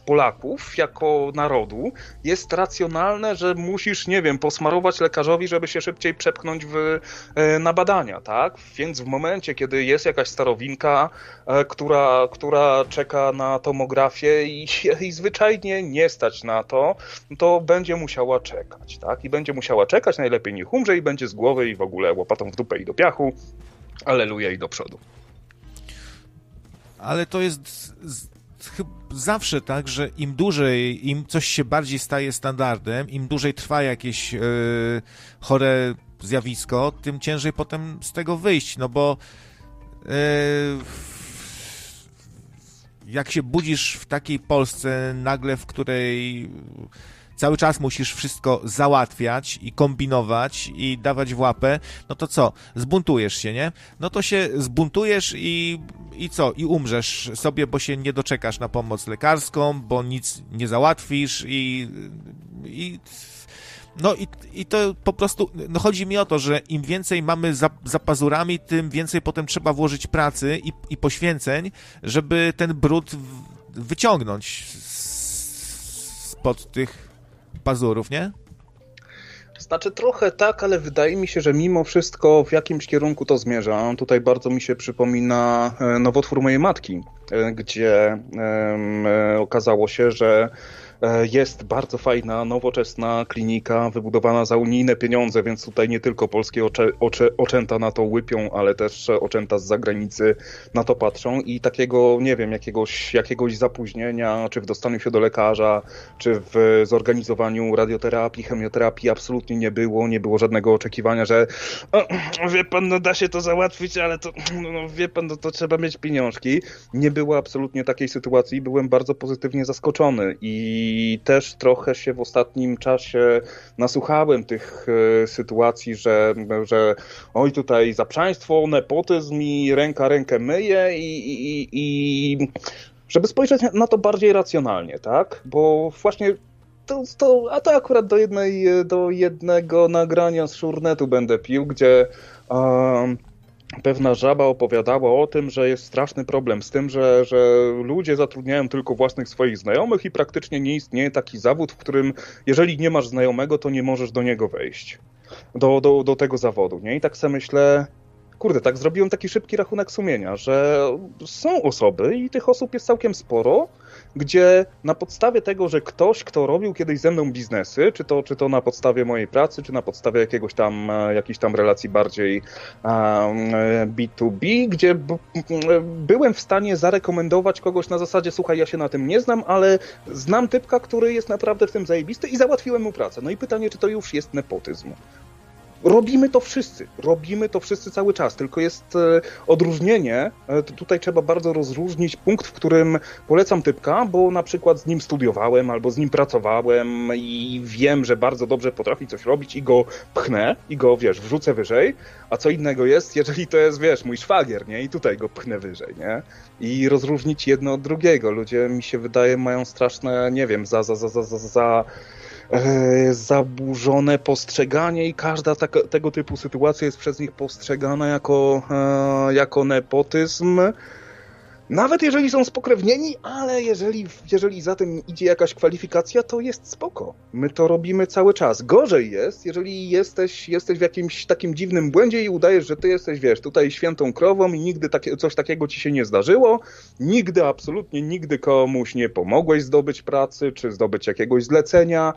Polaków jako narodu jest racjonalne, że musisz, nie wiem, posmarować lekarzowi, żeby się szybciej przepchnąć na badania, tak? Więc w momencie, kiedy jest jakaś starowinka, która czeka na tomografię i zwyczajnie nie stać na to, to będzie musiała czekać, tak? I będzie musiała czekać, najlepiej niech umrze i będzie z głowy i w ogóle łopatą w dupę i do piachu, alleluja i do przodu. Ale to jest zawsze tak, że im dłużej, im coś się bardziej staje standardem, im dłużej trwa jakieś chore zjawisko, tym ciężej potem z tego wyjść, no bo jak się budzisz w takiej Polsce nagle, w której cały czas musisz wszystko załatwiać i kombinować i dawać w łapę, no to co? Zbuntujesz się, nie? No to się zbuntujesz i co? I umrzesz sobie, bo się nie doczekasz na pomoc lekarską, bo nic nie załatwisz i to po prostu, no chodzi mi o to, że im więcej mamy za pazurami, tym więcej potem trzeba włożyć pracy i poświęceń, żeby ten brud wyciągnąć spod tych pazurów, nie? Znaczy trochę tak, ale wydaje mi się, że mimo wszystko w jakimś kierunku to zmierza. Tutaj bardzo mi się przypomina nowotwór mojej matki, gdzie okazało się, że jest bardzo fajna, nowoczesna klinika wybudowana za unijne pieniądze, więc tutaj nie tylko polskie oczęta na to łypią, ale też oczęta z zagranicy na to patrzą i takiego, nie wiem, jakiegoś zapóźnienia, czy w dostaniu się do lekarza, czy w zorganizowaniu radioterapii, chemioterapii absolutnie nie było żadnego oczekiwania, że wie pan, no da się to załatwić, ale to, no, wie pan, no, to trzeba mieć pieniążki. Nie było absolutnie takiej sytuacji, byłem bardzo pozytywnie zaskoczony i też trochę się w ostatnim czasie nasłuchałem tych sytuacji, że oj tutaj zaprzaństwo, nepotyzm i ręka rękę myje i żeby spojrzeć na to bardziej racjonalnie, tak? Bo właśnie to akurat do jednego nagrania z Szurnetu będę pił, gdzie pewna żaba opowiadała o tym, że jest straszny problem z tym, że ludzie zatrudniają tylko własnych swoich znajomych i praktycznie nie istnieje taki zawód, w którym jeżeli nie masz znajomego, to nie możesz do niego wejść, do tego zawodu, nie? I tak sobie myślę, kurde, tak zrobiłem taki szybki rachunek sumienia, że są osoby i tych osób jest całkiem sporo, gdzie na podstawie tego, że ktoś, kto robił kiedyś ze mną biznesy, czy to na podstawie mojej pracy, czy na podstawie jakichś tam relacji bardziej B2B, gdzie byłem w stanie zarekomendować kogoś na zasadzie, słuchaj, ja się na tym nie znam, ale znam typka, który jest naprawdę w tym zajebisty i załatwiłem mu pracę. No i pytanie, czy to już jest nepotyzm? Robimy to wszyscy cały czas, tylko jest odróżnienie, tutaj trzeba bardzo rozróżnić punkt, w którym polecam typka, bo na przykład z nim studiowałem albo z nim pracowałem i wiem, że bardzo dobrze potrafi coś robić i go pchnę i go, wiesz, wrzucę wyżej, a co innego jest, jeżeli to jest, wiesz, mój szwagier, nie? I tutaj go pchnę wyżej, nie? I rozróżnić jedno od drugiego. Ludzie, mi się wydaje, mają straszne, nie wiem, zaburzone postrzeganie i każda tego typu sytuacja jest przez nich postrzegana jako nepotyzm. Nawet jeżeli są spokrewnieni, ale jeżeli za tym idzie jakaś kwalifikacja, to jest spoko. My to robimy cały czas. Gorzej jest, jeżeli jesteś w jakimś takim dziwnym błędzie i udajesz, że ty jesteś, wiesz, tutaj świętą krową i nigdy coś takiego ci się nie zdarzyło. Nigdy, absolutnie nigdy komuś nie pomogłeś zdobyć pracy, czy zdobyć jakiegoś zlecenia.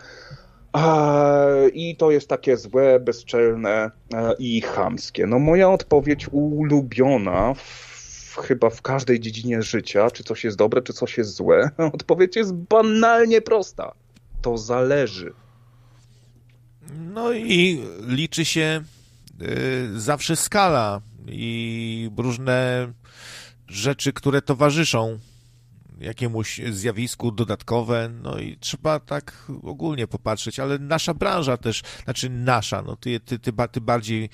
I to jest takie złe, bezczelne i chamskie. No moja odpowiedź ulubiona chyba w każdej dziedzinie życia, czy coś jest dobre, czy coś jest złe, odpowiedź jest banalnie prosta. To zależy. No i liczy się zawsze skala i różne rzeczy, które towarzyszą jakiemuś zjawisku dodatkowe, no i trzeba tak ogólnie popatrzeć, ale nasza branża też, znaczy nasza, no ty bardziej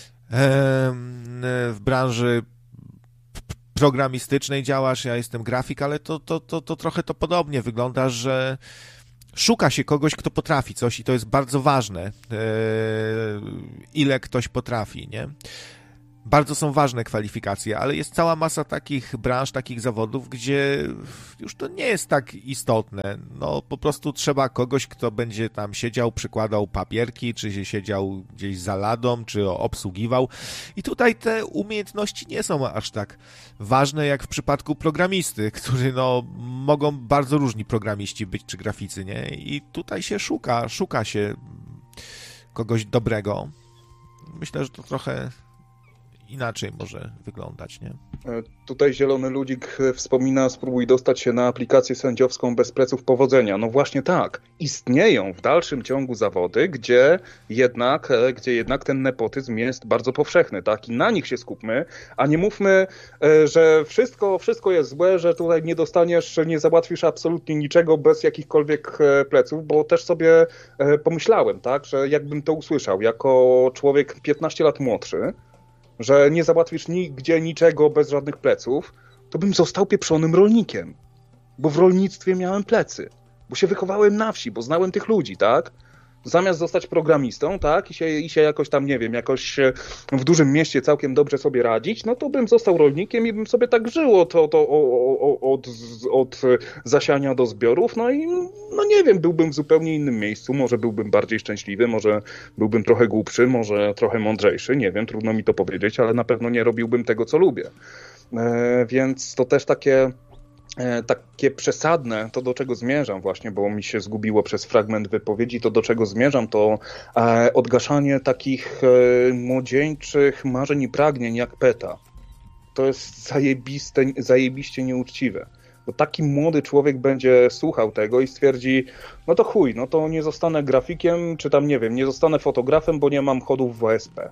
w branży programistycznej działasz, ja jestem grafik, ale to trochę to podobnie wygląda, że szuka się kogoś, kto potrafi coś i to jest bardzo ważne, ile ktoś potrafi, nie? bardzo są ważne kwalifikacje, ale jest cała masa takich branż, takich zawodów, gdzie już to nie jest tak istotne. No po prostu trzeba kogoś, kto będzie tam siedział, przykładał papierki, czy się siedział gdzieś za ladą, czy obsługiwał. I tutaj te umiejętności nie są aż tak ważne jak w przypadku programisty, który no mogą bardzo różni programiści być, czy graficy, nie? I tutaj się szuka się kogoś dobrego. Myślę, że to trochę inaczej może wyglądać, nie? Tutaj Zielony Ludzik wspomina, spróbuj dostać się na aplikację sędziowską bez pleców, powodzenia. No właśnie tak. Istnieją w dalszym ciągu zawody, gdzie jednak ten nepotyzm jest bardzo powszechny, tak? I na nich się skupmy, a nie mówmy, że wszystko jest złe, że tutaj nie dostaniesz, nie załatwisz absolutnie niczego bez jakichkolwiek pleców, bo też sobie pomyślałem, tak, że jakbym to usłyszał jako człowiek 15 lat młodszy, że nie załatwisz nigdzie niczego bez żadnych pleców, to bym został pieprzonym rolnikiem. Bo w rolnictwie miałem plecy. Bo się wychowałem na wsi, bo znałem tych ludzi, tak? Zamiast zostać programistą, tak? I się jakoś tam, nie wiem, jakoś w dużym mieście całkiem dobrze sobie radzić, no to bym został rolnikiem i bym sobie tak żył od zasiania do zbiorów, no i no nie wiem, byłbym w zupełnie innym miejscu, może byłbym bardziej szczęśliwy, może byłbym trochę głupszy, może trochę mądrzejszy, nie wiem, trudno mi to powiedzieć, ale na pewno nie robiłbym tego, co lubię. Więc to też takie przesadne, to do czego zmierzam właśnie, bo mi się zgubiło przez fragment wypowiedzi, to do czego zmierzam, to odgaszanie takich młodzieńczych marzeń i pragnień jak PETA. To jest zajebiście nieuczciwe. Bo taki młody człowiek będzie słuchał tego i stwierdzi, no to chuj, no to nie zostanę grafikiem, czy tam nie wiem, nie zostanę fotografem, bo nie mam chodów w OSP.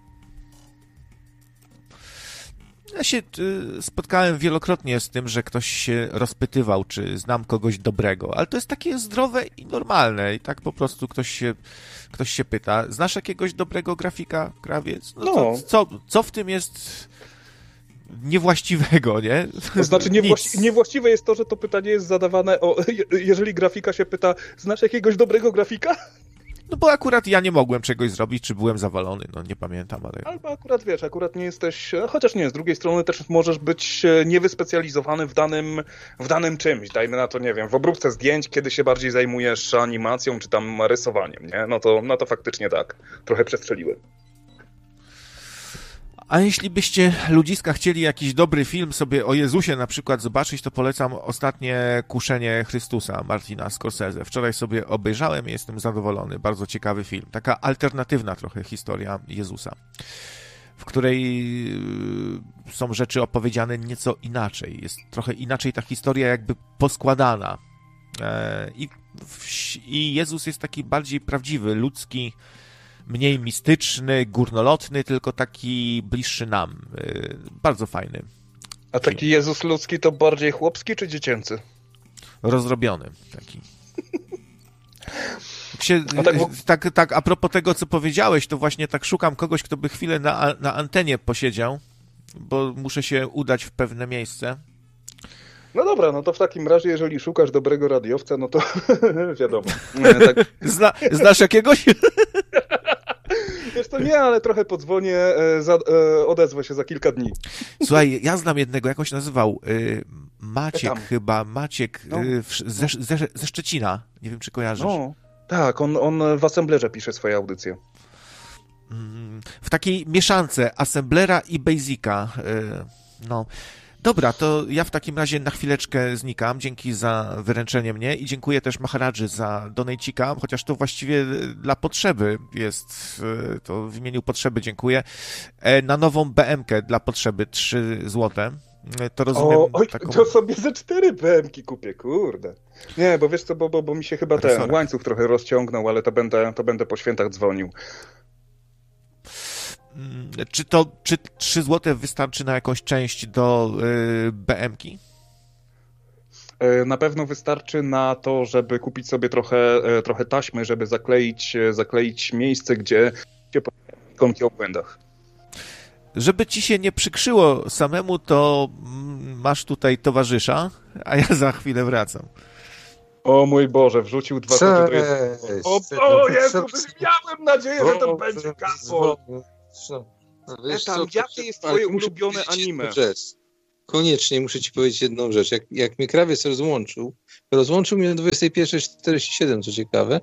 Ja się spotkałem wielokrotnie z tym, że ktoś się rozpytywał, czy znam kogoś dobrego, ale to jest takie zdrowe i normalne i tak po prostu ktoś się pyta, znasz jakiegoś dobrego grafika, krawiec? No. Co w tym jest niewłaściwego, nie? To znaczy niewłaściwe jest to, że to pytanie jest zadawane, jeżeli grafika się pyta, znasz jakiegoś dobrego grafika? No bo akurat ja nie mogłem czegoś zrobić, czy byłem zawalony, no nie pamiętam, ale... Albo akurat nie jesteś, chociaż nie, z drugiej strony też możesz być niewyspecjalizowany w danym czymś, dajmy na to, nie wiem, w obróbce zdjęć, kiedy się bardziej zajmujesz animacją, czy tam rysowaniem, nie? No to faktycznie tak, trochę przestrzeliłem. A jeśli byście, ludziska, chcieli jakiś dobry film sobie o Jezusie na przykład zobaczyć, to polecam Ostatnie Kuszenie Chrystusa Martina Scorsese. Wczoraj sobie obejrzałem i jestem zadowolony. Bardzo ciekawy film. Taka alternatywna trochę historia Jezusa, w której są rzeczy opowiedziane nieco inaczej. Jest trochę inaczej ta historia jakby poskładana. I Jezus jest taki bardziej prawdziwy, ludzki, mniej mistyczny, górnolotny, tylko taki bliższy nam. Bardzo fajny. A taki Jezus ludzki to bardziej chłopski czy dziecięcy? Rozrobiony taki. Tak, a propos tego, co powiedziałeś, to właśnie tak szukam kogoś, kto by chwilę na antenie posiedział, bo muszę się udać w pewne miejsce. No dobra, no to w takim razie, jeżeli szukasz dobrego radiowca, no to wiadomo. Tak. Znasz jakiegoś? Wiesz to nie, ale trochę podzwonię, odezwę się za kilka dni. Słuchaj, ja znam jednego, jak on się nazywał, Maciek chyba, no. Ze Szczecina, nie wiem czy kojarzysz. No, tak, on w Assemblerze pisze swoje audycje. W takiej mieszance Assemblera i Basica, no. Dobra, to ja w takim razie na chwileczkę znikam. Dzięki za wyręczenie mnie i dziękuję też Maharadży za donejcika, chociaż to właściwie dla potrzeby jest, to w imieniu potrzeby dziękuję. Na nową BM-kę dla potrzeby 3 złote. To rozumiem. To sobie ze 4 BM-ki kupię, kurde. Nie, bo wiesz co, bo mi się chyba ten łańcuch trochę rozciągnął, ale to będę po świętach dzwonił. Czy 3 złote wystarczy na jakąś część do BM-ki? Na pewno wystarczy na to, żeby kupić sobie trochę taśmy, żeby zakleić miejsce, gdzie się pojawiają ikonki o błędach. Żeby ci się nie przykrzyło samemu, to masz tutaj towarzysza, a ja za chwilę wracam. O mój Boże, wrzucił 2 koty. O Jezu, miałem nadzieję, że to będzie kawał. jakie jest twoje ulubione anime? Koniecznie muszę ci powiedzieć jedną rzecz. Jak mnie krawiec rozłączył mnie o 21:47, co ciekawe,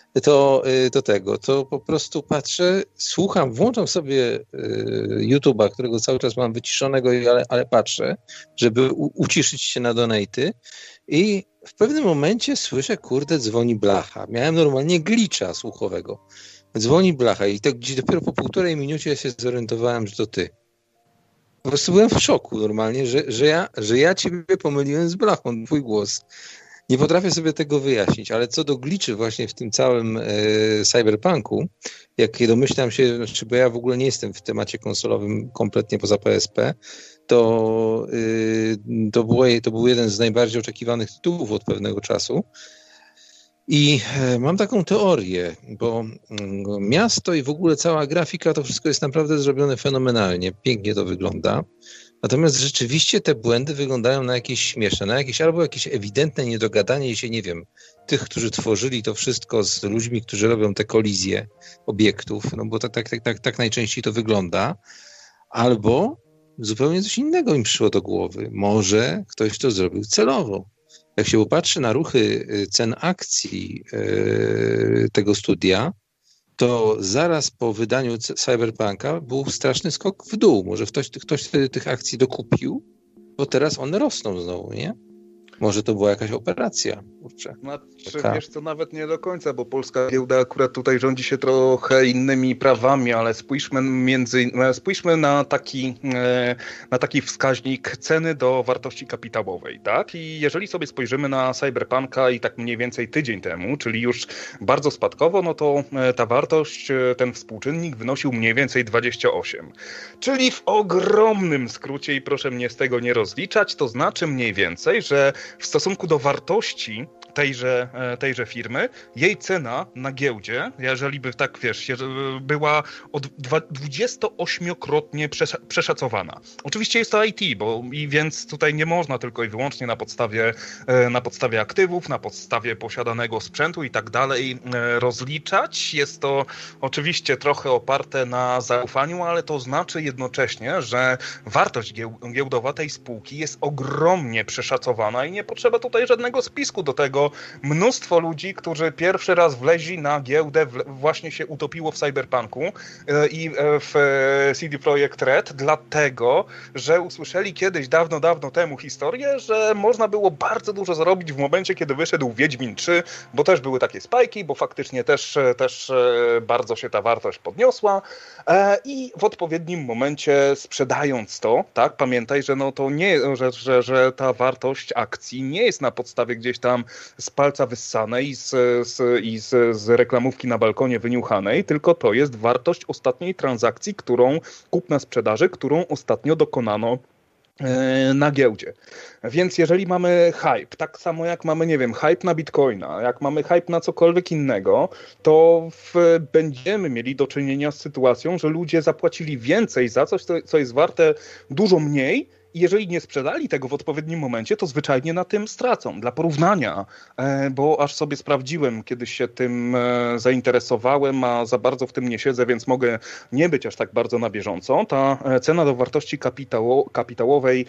to po prostu patrzę, słucham, włączam sobie YouTube'a, którego cały czas mam wyciszonego, ale patrzę, żeby uciszyć się na donaty i w pewnym momencie słyszę, kurde, dzwoni blacha. Miałem normalnie glitcha słuchowego. Dzwoni blacha i tak gdzieś dopiero po 1,5 minucie ja się zorientowałem, że to ty. Po prostu byłem w szoku normalnie, że ja ciebie pomyliłem z blachą, twój głos. Nie potrafię sobie tego wyjaśnić, ale co do glitchy właśnie w tym całym cyberpunku, jak domyślam się, znaczy, bo ja w ogóle nie jestem w temacie konsolowym kompletnie poza PSP, to był jeden z najbardziej oczekiwanych tytułów od pewnego czasu. I mam taką teorię, bo miasto i w ogóle cała grafika, to wszystko jest naprawdę zrobione fenomenalnie, pięknie to wygląda. Natomiast rzeczywiście te błędy wyglądają na jakieś śmieszne, albo jakieś ewidentne niedogadanie się, nie wiem, tych, którzy tworzyli to wszystko z ludźmi, którzy robią te kolizje obiektów, no bo tak najczęściej to wygląda, albo zupełnie coś innego im przyszło do głowy. Może ktoś to zrobił celowo. Jak się popatrzy na ruchy cen akcji tego studia, to zaraz po wydaniu Cyberpunka był straszny skok w dół. Może ktoś wtedy tych akcji dokupił, bo teraz one rosną znowu, nie? Może to była jakaś operacja, kurczę. Znaczy, wiesz co, nawet nie do końca, bo polska giełda akurat tutaj rządzi się trochę innymi prawami, ale spójrzmy na taki wskaźnik ceny do wartości kapitałowej, tak? I jeżeli sobie spojrzymy na Cyberpunka i tak mniej więcej tydzień temu, czyli już bardzo spadkowo, no to ta wartość, ten współczynnik wynosił mniej więcej 28. Czyli w ogromnym skrócie, i proszę mnie z tego nie rozliczać, to znaczy mniej więcej, że w stosunku do wartości tejże firmy, jej cena na giełdzie, jeżeli by tak, wiesz, była od 28-krotnie przeszacowana. Oczywiście jest to IT, więc tutaj nie można tylko i wyłącznie na podstawie aktywów, na podstawie posiadanego sprzętu i tak dalej rozliczać. Jest to oczywiście trochę oparte na zaufaniu, ale to znaczy jednocześnie, że wartość giełdowa tej spółki jest ogromnie przeszacowana i nie potrzeba tutaj żadnego spisku do tego. Mnóstwo ludzi, którzy pierwszy raz wleźli na giełdę, właśnie się utopiło w Cyberpunku i w CD Projekt Red, dlatego, że usłyszeli kiedyś, dawno temu historię, że można było bardzo dużo zarobić w momencie, kiedy wyszedł Wiedźmin 3, bo też były takie spajki, bo faktycznie też bardzo się ta wartość podniosła i w odpowiednim momencie sprzedając to, tak, pamiętaj, że no to nie, że ta wartość akcji nie jest na podstawie gdzieś tam z palca wyssanej i z reklamówki na balkonie wyniuchanej, tylko to jest wartość ostatniej transakcji, kupna-sprzedaży, którą ostatnio dokonano na giełdzie. Więc jeżeli mamy hype, tak samo jak mamy, nie wiem, hype na Bitcoina, jak mamy hype na cokolwiek innego, to będziemy mieli do czynienia z sytuacją, że ludzie zapłacili więcej za coś, co jest warte dużo mniej, i jeżeli nie sprzedali tego w odpowiednim momencie, to zwyczajnie na tym stracą. Dla porównania, bo aż sobie sprawdziłem, kiedyś się tym zainteresowałem, a za bardzo w tym nie siedzę, więc mogę nie być aż tak bardzo na bieżąco. Ta cena do wartości kapitałowej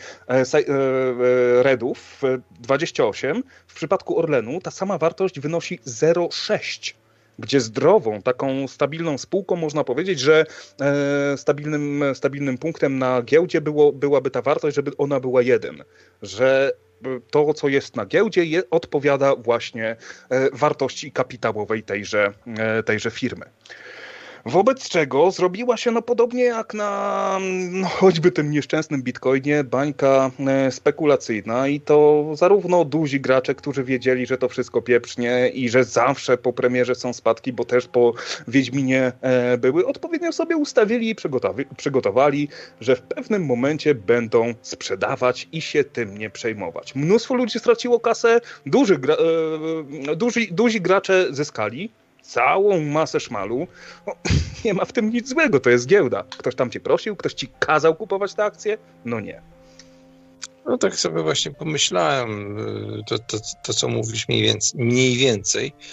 Redów 28, w przypadku Orlenu ta sama wartość wynosi 0,6. Gdzie zdrową, taką stabilną spółką można powiedzieć, że stabilnym punktem na giełdzie byłaby ta wartość, żeby ona była 1. Że to, co jest na giełdzie, odpowiada właśnie wartości kapitałowej tejże firmy. Wobec czego zrobiła się podobnie jak na choćby tym nieszczęsnym Bitcoinie bańka spekulacyjna i to zarówno duzi gracze, którzy wiedzieli, że to wszystko pieprznie i że zawsze po premierze są spadki, bo też po Wiedźminie były, odpowiednio sobie ustawili i przygotowali, że w pewnym momencie będą sprzedawać i się tym nie przejmować. Mnóstwo ludzi straciło kasę, duzi gracze zyskali całą masę szmalu. No, nie ma w tym nic złego, to jest giełda. Ktoś tam cię prosił, ktoś ci kazał kupować te akcje? No nie. No tak sobie właśnie pomyślałem, to co mówisz mniej więcej.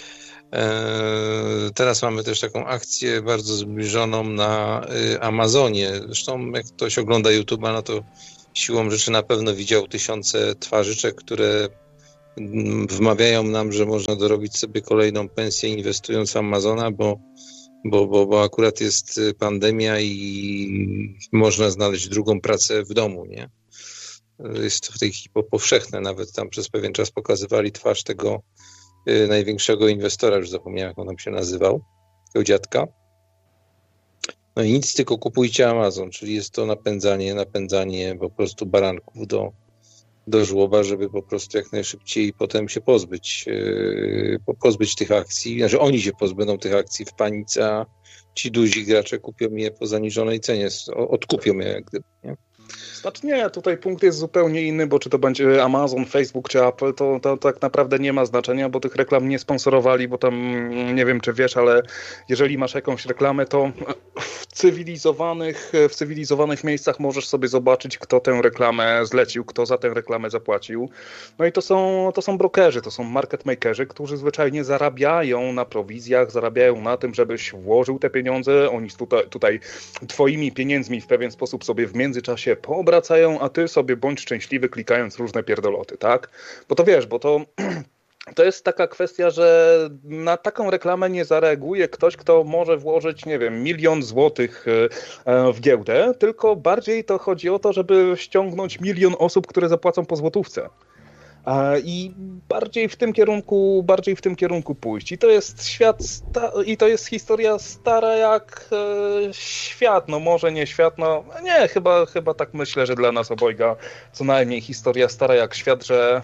Teraz mamy też taką akcję bardzo zbliżoną na Amazonie. Zresztą jak ktoś ogląda YouTube'a, no to siłą rzeczy na pewno widział tysiące twarzyczek, które wmawiają nam, że można dorobić sobie kolejną pensję inwestując w Amazona, bo akurat jest pandemia i można znaleźć drugą pracę w domu, nie? Jest to w tej chwili powszechne, nawet tam przez pewien czas pokazywali twarz tego największego inwestora, już zapomniałem, jak on tam się nazywał, tego dziadka. No i nic, tylko kupujcie Amazon, czyli jest to napędzanie po prostu baranków do żłoba, żeby po prostu jak najszybciej potem się pozbyć tych akcji. Znaczy oni się pozbędą tych akcji w panice, a ci duzi gracze kupią je po zaniżonej cenie, odkupią je jak gdyby, nie? Znaczy nie, tutaj punkt jest zupełnie inny, bo czy to będzie Amazon, Facebook czy Apple, to tak naprawdę nie ma znaczenia, bo tych reklam nie sponsorowali, bo tam nie wiem czy wiesz, ale jeżeli masz jakąś reklamę, to w cywilizowanych miejscach możesz sobie zobaczyć, kto tę reklamę zlecił, kto za tę reklamę zapłacił. No i to są brokerzy, to są market makerzy, którzy zwyczajnie zarabiają na prowizjach, zarabiają na tym, żebyś włożył te pieniądze, oni tutaj twoimi pieniędzmi w pewien sposób sobie w międzyczasie poobracają, a ty sobie bądź szczęśliwy klikając różne pierdoloty, tak? Bo to wiesz, to jest taka kwestia, że na taką reklamę nie zareaguje ktoś, kto może włożyć, nie wiem, 1 000 000 złotych w giełdę, tylko bardziej to chodzi o to, żeby ściągnąć 1 000 000 osób, które zapłacą po złotówce. I bardziej w tym kierunku pójść. I to jest to jest historia stara jak świat, no może nie świat, no nie, chyba tak myślę, że dla nas obojga co najmniej historia stara jak świat, że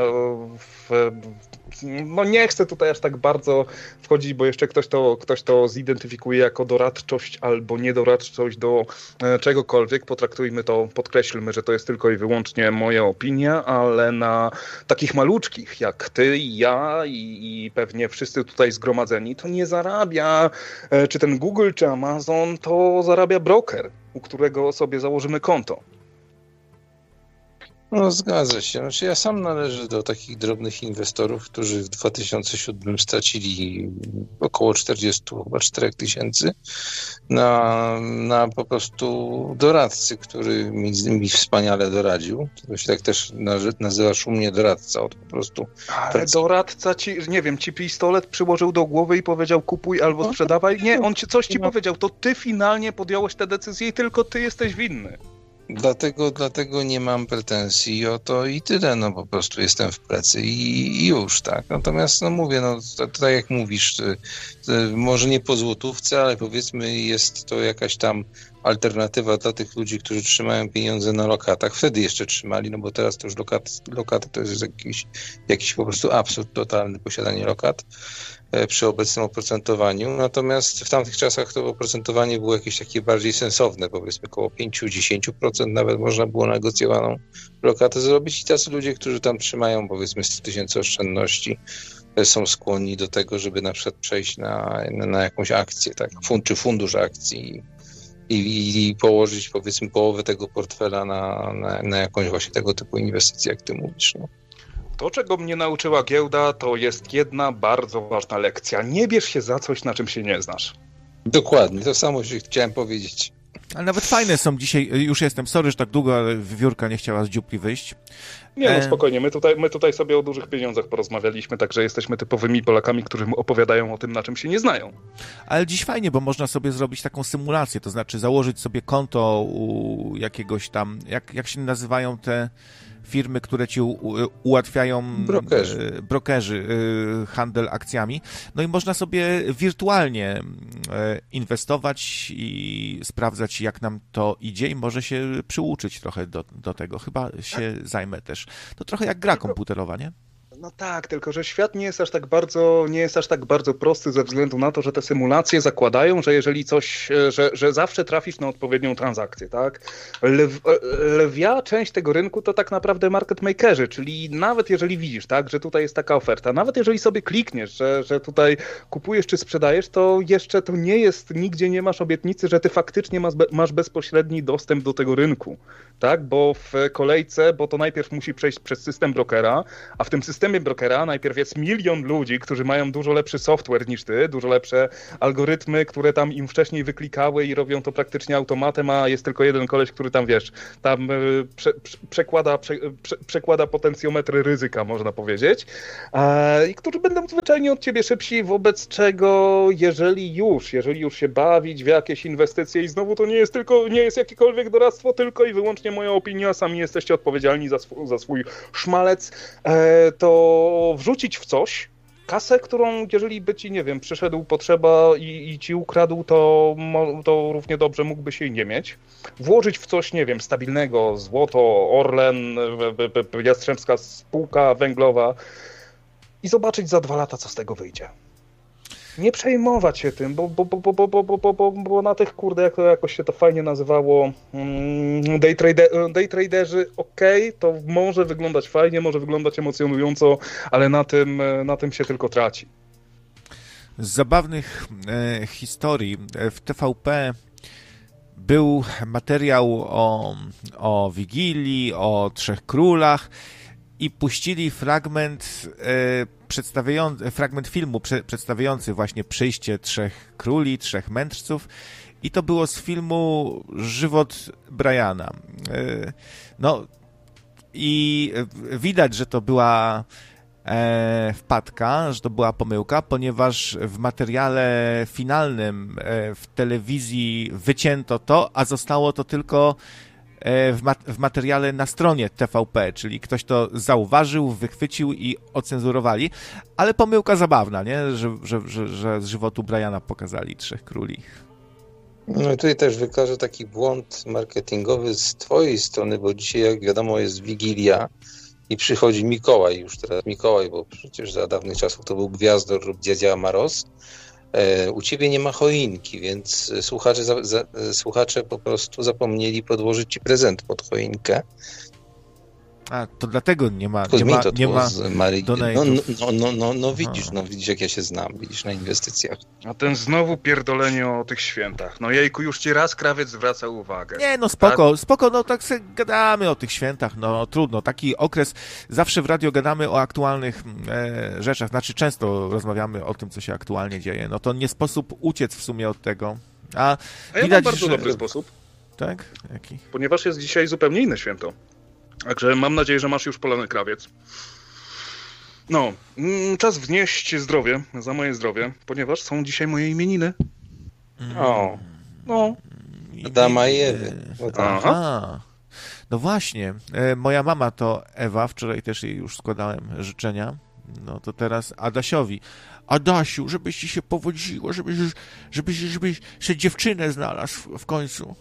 no nie chcę tutaj aż tak bardzo wchodzić, bo jeszcze ktoś to zidentyfikuje jako doradczość albo niedoradczość do czegokolwiek. Potraktujmy to, podkreślmy, że to jest tylko i wyłącznie moja opinia, ale na takich maluczkich jak ty i ja i pewnie wszyscy tutaj zgromadzeni, to nie zarabia czy ten Google, czy Amazon, to zarabia broker, u którego sobie założymy konto. No zgadza się. Znaczy, ja sam należę do takich drobnych inwestorów, którzy w 2007 stracili około 44 tysięcy na po prostu doradcy, który mi wspaniale doradził. To się tak też nazywa szumnie doradca. Od po prostu. Ale doradca ci pistolet przyłożył do głowy i powiedział kupuj albo sprzedawaj. Nie, on coś ci powiedział. To ty finalnie podjąłeś tę decyzję i tylko ty jesteś winny. Dlatego nie mam pretensji o to i tyle, no po prostu jestem w pracy i już, tak. Natomiast, no mówię, no tak jak mówisz, może nie po złotówce, ale powiedzmy jest to jakaś tam alternatywa dla tych ludzi, którzy trzymają pieniądze na lokatach. Wtedy jeszcze trzymali, no bo teraz to już lokaty to jest jakiś po prostu absurd totalny, posiadanie lokat przy obecnym oprocentowaniu. Natomiast w tamtych czasach to oprocentowanie było jakieś takie bardziej sensowne, powiedzmy około 5-10% nawet można było negocjowaną lokatę zrobić i tacy ludzie, którzy tam trzymają powiedzmy 100 tysięcy oszczędności, są skłonni do tego, żeby na przykład przejść na jakąś akcję, tak, czy fundusz akcji i położyć powiedzmy połowę tego portfela na jakąś właśnie tego typu inwestycję, jak ty mówisz. No. To, czego mnie nauczyła giełda, to jest jedna bardzo ważna lekcja. Nie bierz się za coś, na czym się nie znasz. Dokładnie, to samo się chciałem powiedzieć. Ale nawet fajne są dzisiaj, już jestem, sorry, że tak długo, ale Wiórka nie chciała z dziupli wyjść. Nie, no spokojnie, my tutaj sobie o dużych pieniądzach porozmawialiśmy, także jesteśmy typowymi Polakami, którzy opowiadają o tym, na czym się nie znają. Ale dziś fajnie, bo można sobie zrobić taką symulację, to znaczy założyć sobie konto u jakiegoś tam, jak się nazywają te firmy, które ci ułatwiają brokerzy handel akcjami. No i można sobie wirtualnie inwestować i sprawdzać, jak nam to idzie i może się przyuczyć trochę do tego. Chyba się zajmę też. To trochę jak gra komputerowa, nie? No tak, tylko że świat nie jest aż tak bardzo prosty ze względu na to, że te symulacje zakładają, że jeżeli że zawsze trafisz na odpowiednią transakcję, tak? Lwia część tego rynku to tak naprawdę market makerzy, czyli nawet jeżeli widzisz, tak, że tutaj jest taka oferta, nawet jeżeli sobie klikniesz, że tutaj kupujesz czy sprzedajesz, to jeszcze to nie jest, nigdzie nie masz obietnicy, że ty faktycznie masz bezpośredni dostęp do tego rynku, tak? Bo w kolejce, bo to najpierw musi przejść przez system brokera, a w tym systemie systemie brokera najpierw jest 1 milion ludzi, którzy mają dużo lepszy software niż ty, dużo lepsze algorytmy, które tam im wcześniej wyklikały i robią to praktycznie automatem, a jest tylko jeden koleś, który tam, wiesz, tam przekłada potencjometry ryzyka, można powiedzieć, i którzy będą zwyczajnie od ciebie szybsi, wobec czego jeżeli już się bawić w jakieś inwestycje i znowu to nie jest jakiekolwiek doradztwo, tylko i wyłącznie moja opinia, a sami jesteście odpowiedzialni za swój szmalec, to wrzucić w coś kasę, którą jeżeli by ci, nie wiem, przyszedł potrzeba i ci ukradł, to równie dobrze mógłbyś jej nie mieć. Włożyć w coś, nie wiem, stabilnego, złoto, Orlen, Jastrzębska Spółka Węglowa i zobaczyć za 2 lata, co z tego wyjdzie. Nie przejmować się tym, bo na tych, kurde, jak to jakoś się to fajnie nazywało, day traderzy, okej, to może wyglądać fajnie, może wyglądać emocjonująco, ale na tym się tylko traci. Z zabawnych historii w TVP był materiał o Wigilii, o 3 królach i puścili fragment filmu przedstawiający właśnie przyjście 3 króli, 3 mędrców i to było z filmu Żywot Briana. No i widać, że to była wpadka, że to była pomyłka, ponieważ w materiale finalnym w telewizji wycięto to, a zostało to tylko w materiale na stronie TVP, czyli ktoś to zauważył, wychwycił i ocenzurowali, ale pomyłka zabawna, nie? Że z Żywotu Briana pokazali 3 króli. No i tutaj też wykażę taki błąd marketingowy z twojej strony, bo dzisiaj, jak wiadomo, jest Wigilia i przychodzi Mikołaj, już teraz Mikołaj, bo przecież za dawnych czasów to był Gwiazdor lub Dziadzia Moroz. U ciebie nie ma choinki, więc słuchacze po prostu zapomnieli podłożyć ci prezent pod choinkę. A, to dlatego nie ma widzisz, jak ja się znam, widzisz, na inwestycjach. A ten znowu pierdolenie o tych świętach. No jejku, już ci raz krawiec zwraca uwagę. Nie, no spoko, no tak sobie gadamy o tych świętach, no trudno, taki okres, zawsze w radio gadamy o aktualnych rzeczach, znaczy często rozmawiamy o tym, co się aktualnie dzieje, no to nie sposób uciec w sumie od tego. A ja widać, mam bardzo dobry sposób. Tak? Jaki? Ponieważ jest dzisiaj zupełnie inne święto. Także mam nadzieję, że masz już polany krawiec. No, czas wnieść zdrowie za moje zdrowie, ponieważ są dzisiaj moje imieniny. O. No. Adama i Ewy. Aha. No właśnie, moja mama to Ewa, wczoraj też jej już składałem życzenia. No to teraz Adasiowi. Adasiu, żebyś ci się powodziło, żebyś się dziewczynę znalazł w końcu.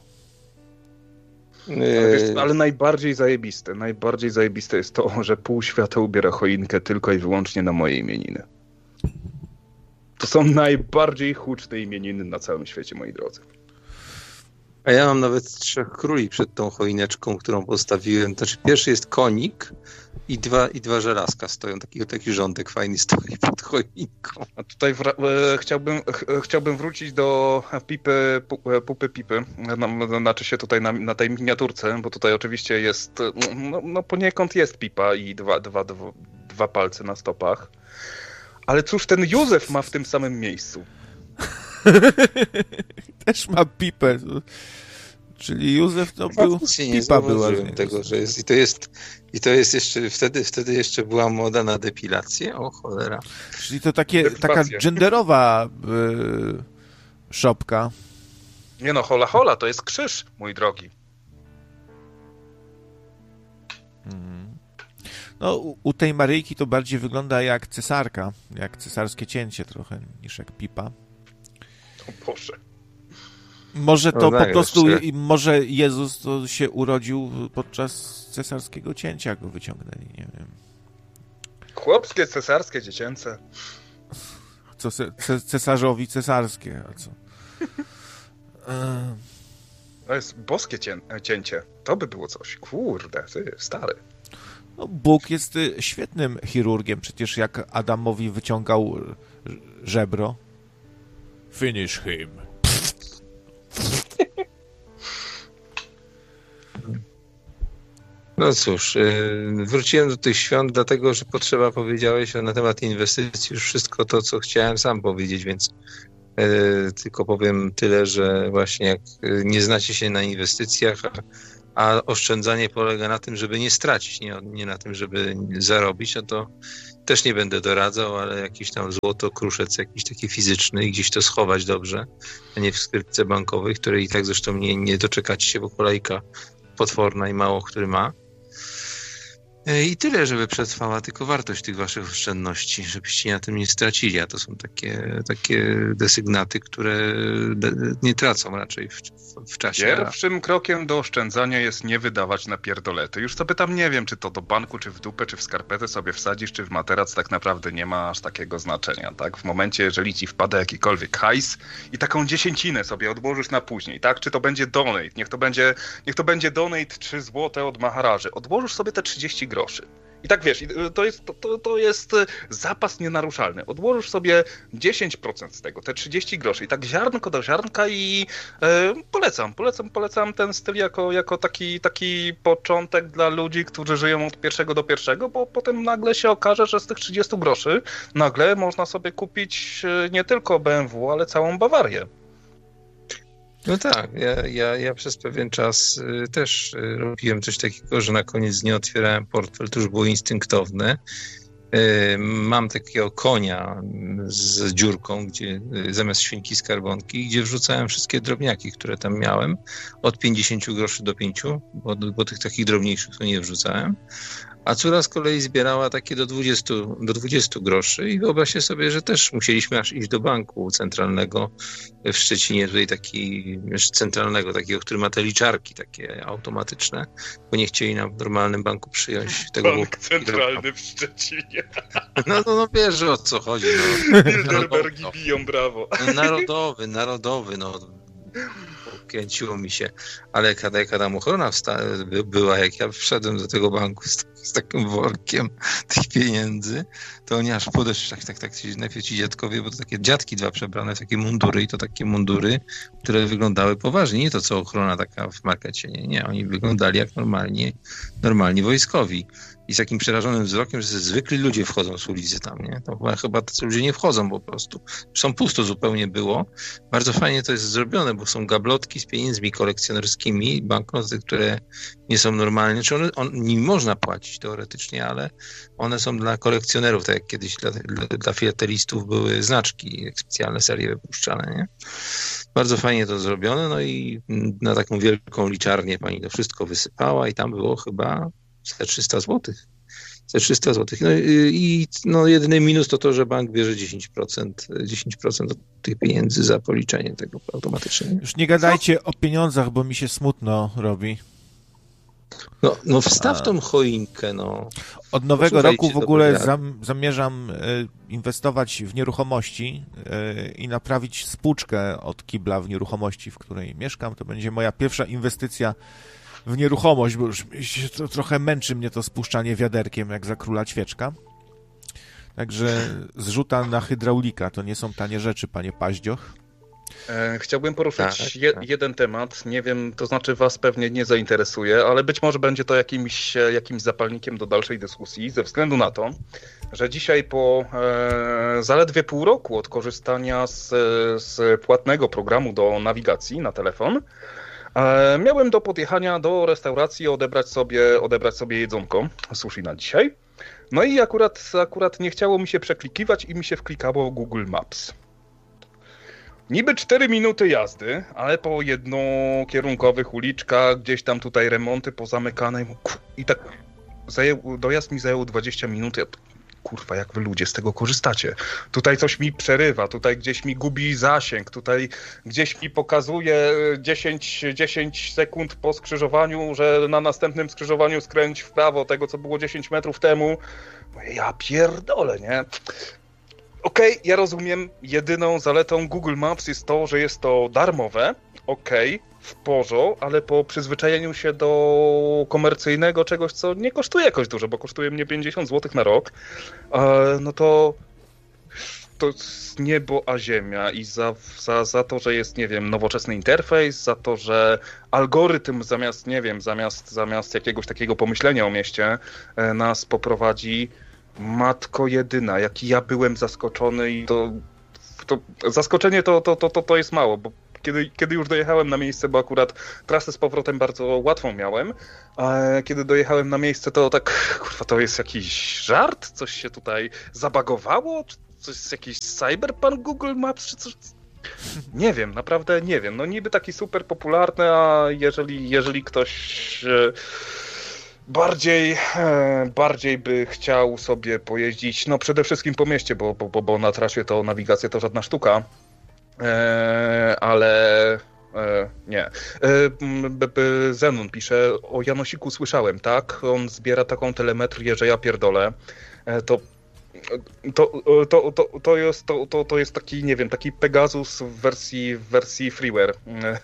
Ale najbardziej zajebiste jest to, że pół świata ubiera choinkę tylko i wyłącznie na moje imieniny. To są najbardziej huczne imieniny na całym świecie, moi drodzy. A ja mam nawet 3 króli przed tą choineczką, którą postawiłem. Znaczy, pierwszy jest konik i dwa żelazka stoją. Taki rządek fajny stoi pod choinką. A tutaj chciałbym wrócić do pupy Pipy. Znaczy się tutaj na tej miniaturce, bo tutaj oczywiście jest, no poniekąd jest Pipa i dwa palce na stopach. Ale cóż ten Józef ma w tym samym miejscu? Też ma pipę. Czyli Józef to był... Pipa była. Tego, że jest, I to jest jeszcze... Wtedy jeszcze była moda na depilację? O cholera. Czyli to taka genderowa szopka. Nie no, hola, to jest krzyż, mój drogi. No, u tej Maryjki to bardziej wygląda jak cesarka, jak cesarskie cięcie trochę, niż jak Pipa. O Boże. Może to po prostu, może Jezus to się urodził podczas cesarskiego cięcia, go wyciągnęli, nie wiem. Chłopskie, cesarskie, dziecięce. Co cesarzowi cesarskie, a co? To jest boskie cięcie. To by było coś. Kurde, ty, stary. No, Bóg jest świetnym chirurgiem, przecież jak Adamowi wyciągał żebro. Finish him. No cóż, wróciłem do tych świąt dlatego, że Potrzeba powiedziałeś na temat inwestycji już wszystko to, co chciałem sam powiedzieć, więc tylko powiem tyle, że właśnie jak nie znacie się na inwestycjach, a oszczędzanie polega na tym, żeby nie stracić, nie na tym, żeby zarobić, no to też nie będę doradzał, ale jakiś tam złoto, kruszec jakiś taki fizyczny i gdzieś to schować dobrze, a nie w skrytce bankowej, której i tak zresztą nie doczekacie się, bo kolejka potworna i mało który ma. I tyle, żeby przetrwała tylko wartość tych waszych oszczędności, żebyście na tym nie stracili, a to są takie desygnaty, które nie tracą raczej w czasie. Pierwszym krokiem do oszczędzania jest nie wydawać na pierdolety. Już sobie tam nie wiem, czy to do banku, czy w dupę, czy w skarpetę sobie wsadzisz, czy w materac, tak naprawdę nie ma aż takiego znaczenia, tak? W momencie, jeżeli ci wpada jakikolwiek hajs i taką dziesięcinę sobie odłożysz na później, tak? Czy to będzie donate, niech to będzie donate 3 złote od Maharaży. Odłożysz sobie te 30 groszy. I tak wiesz, to jest zapas nienaruszalny. Odłożysz sobie 10% z tego, te 30 groszy i tak ziarnko do ziarnka i polecam ten styl jako taki początek dla ludzi, którzy żyją od pierwszego do pierwszego, bo potem nagle się okaże, że z tych 30 groszy nagle można sobie kupić nie tylko BMW, ale całą Bawarię. No tak, ja przez pewien czas też robiłem coś takiego, że na koniec dnia otwierałem portfel, to już było instynktowne. Mam takiego konia z dziurką, gdzie zamiast świnki skarbonki, gdzie wrzucałem wszystkie drobniaki, które tam miałem, od 50 groszy do 5, bo tych takich drobniejszych to nie wrzucałem. A córa z kolei zbierała takie do 20 groszy i wyobraźcie sobie, że też musieliśmy aż iść do banku centralnego w Szczecinie, tutaj centralnego, takiego, który ma te liczarki takie automatyczne, bo nie chcieli nam w normalnym banku przyjąć tego. Bank centralny w Szczecinie. No wiesz, o co chodzi. Bilderbergi biją, brawo. Narodowy, kręciło mi się, ale kada tam ochrona była, jak ja wszedłem do tego banku z takim workiem tych pieniędzy, to oni aż podeszli, tak, najpierw ci dziadkowie, bo to takie dziadki dwa przebrane w takie mundury i to takie mundury, które wyglądały poważnie, nie to co ochrona taka w markecie, nie, oni wyglądali jak normalni wojskowi. I z takim przerażonym wzrokiem, że zwykli ludzie wchodzą z ulicy tam, nie? To chyba tacy ludzie nie wchodzą po prostu. Są pusto zupełnie było. Bardzo fajnie to jest zrobione, bo są gablotki z pieniędzmi kolekcjonerskimi, banknoty, które nie są normalne. Czy nimi można płacić teoretycznie, ale one są dla kolekcjonerów, tak jak kiedyś dla filatelistów były znaczki, specjalne serie wypuszczane, nie? Bardzo fajnie to zrobione, no i na taką wielką liczarnię pani to wszystko wysypała i tam było chyba 300 zł. No i jedyny minus to, że bank bierze 10% od tych pieniędzy za policzenie tego automatycznie. Już nie gadajcie o pieniądzach, bo mi się smutno robi. No wstaw tą choinkę, Od nowego roku w ogóle zamierzam inwestować w nieruchomości i naprawić spłuczkę od kibla w nieruchomości, w której mieszkam. To będzie moja pierwsza inwestycja w nieruchomość, bo już trochę męczy mnie to spuszczanie wiaderkiem, jak za króla ćwieczka. Także zrzuta na hydraulika, to nie są tanie rzeczy, panie Paździoch. Chciałbym poruszyć jeden temat. Nie wiem, to znaczy was pewnie nie zainteresuje, ale być może będzie to jakimś zapalnikiem do dalszej dyskusji, ze względu na to, że dzisiaj po zaledwie pół roku od korzystania z płatnego programu do nawigacji na telefon, miałem do podjechania do restauracji odebrać sobie jedzonko sushi na dzisiaj. No i akurat nie chciało mi się przeklikiwać i mi się wklikało Google Maps. Niby 4 minuty jazdy, ale po jednokierunkowych uliczkach, gdzieś tam tutaj remonty pozamykane i tak dojazd mi zajął 20 minut. Kurwa, jak wy ludzie z tego korzystacie? Tutaj coś mi przerywa, tutaj gdzieś mi gubi zasięg, tutaj gdzieś mi pokazuje 10 sekund po skrzyżowaniu, że na następnym skrzyżowaniu skręć w prawo, tego co było 10 metrów temu. Ja pierdolę, nie? Okej, ja rozumiem, jedyną zaletą Google Maps jest to, że jest to darmowe, w porządku, ale po przyzwyczajeniu się do komercyjnego czegoś, co nie kosztuje jakoś dużo, bo kosztuje mnie 50 zł na rok, no to to jest niebo a ziemia i za to, że jest, nie wiem, nowoczesny interfejs, za to, że algorytm zamiast jakiegoś takiego pomyślenia o mieście nas poprowadzi, matko jedyna, jaki ja byłem zaskoczony i to zaskoczenie to jest mało, bo kiedy już dojechałem na miejsce, bo akurat trasę z powrotem bardzo łatwą miałem, a kiedy dojechałem na miejsce, to tak, kurwa, to jest jakiś żart? Coś się tutaj zabagowało? Czy coś jest jakiś cyberpunk Google Maps? Czy coś? Nie wiem, naprawdę nie wiem. No niby taki super popularny, a jeżeli ktoś bardziej by chciał sobie pojeździć, no przede wszystkim po mieście, bo na trasie to nawigacja to żadna sztuka, ale nie. Zenon pisze, o Janosiku słyszałem, tak? On zbiera taką telemetrię, że ja pierdolę. To jest taki, nie wiem, taki Pegasus w wersji freeware.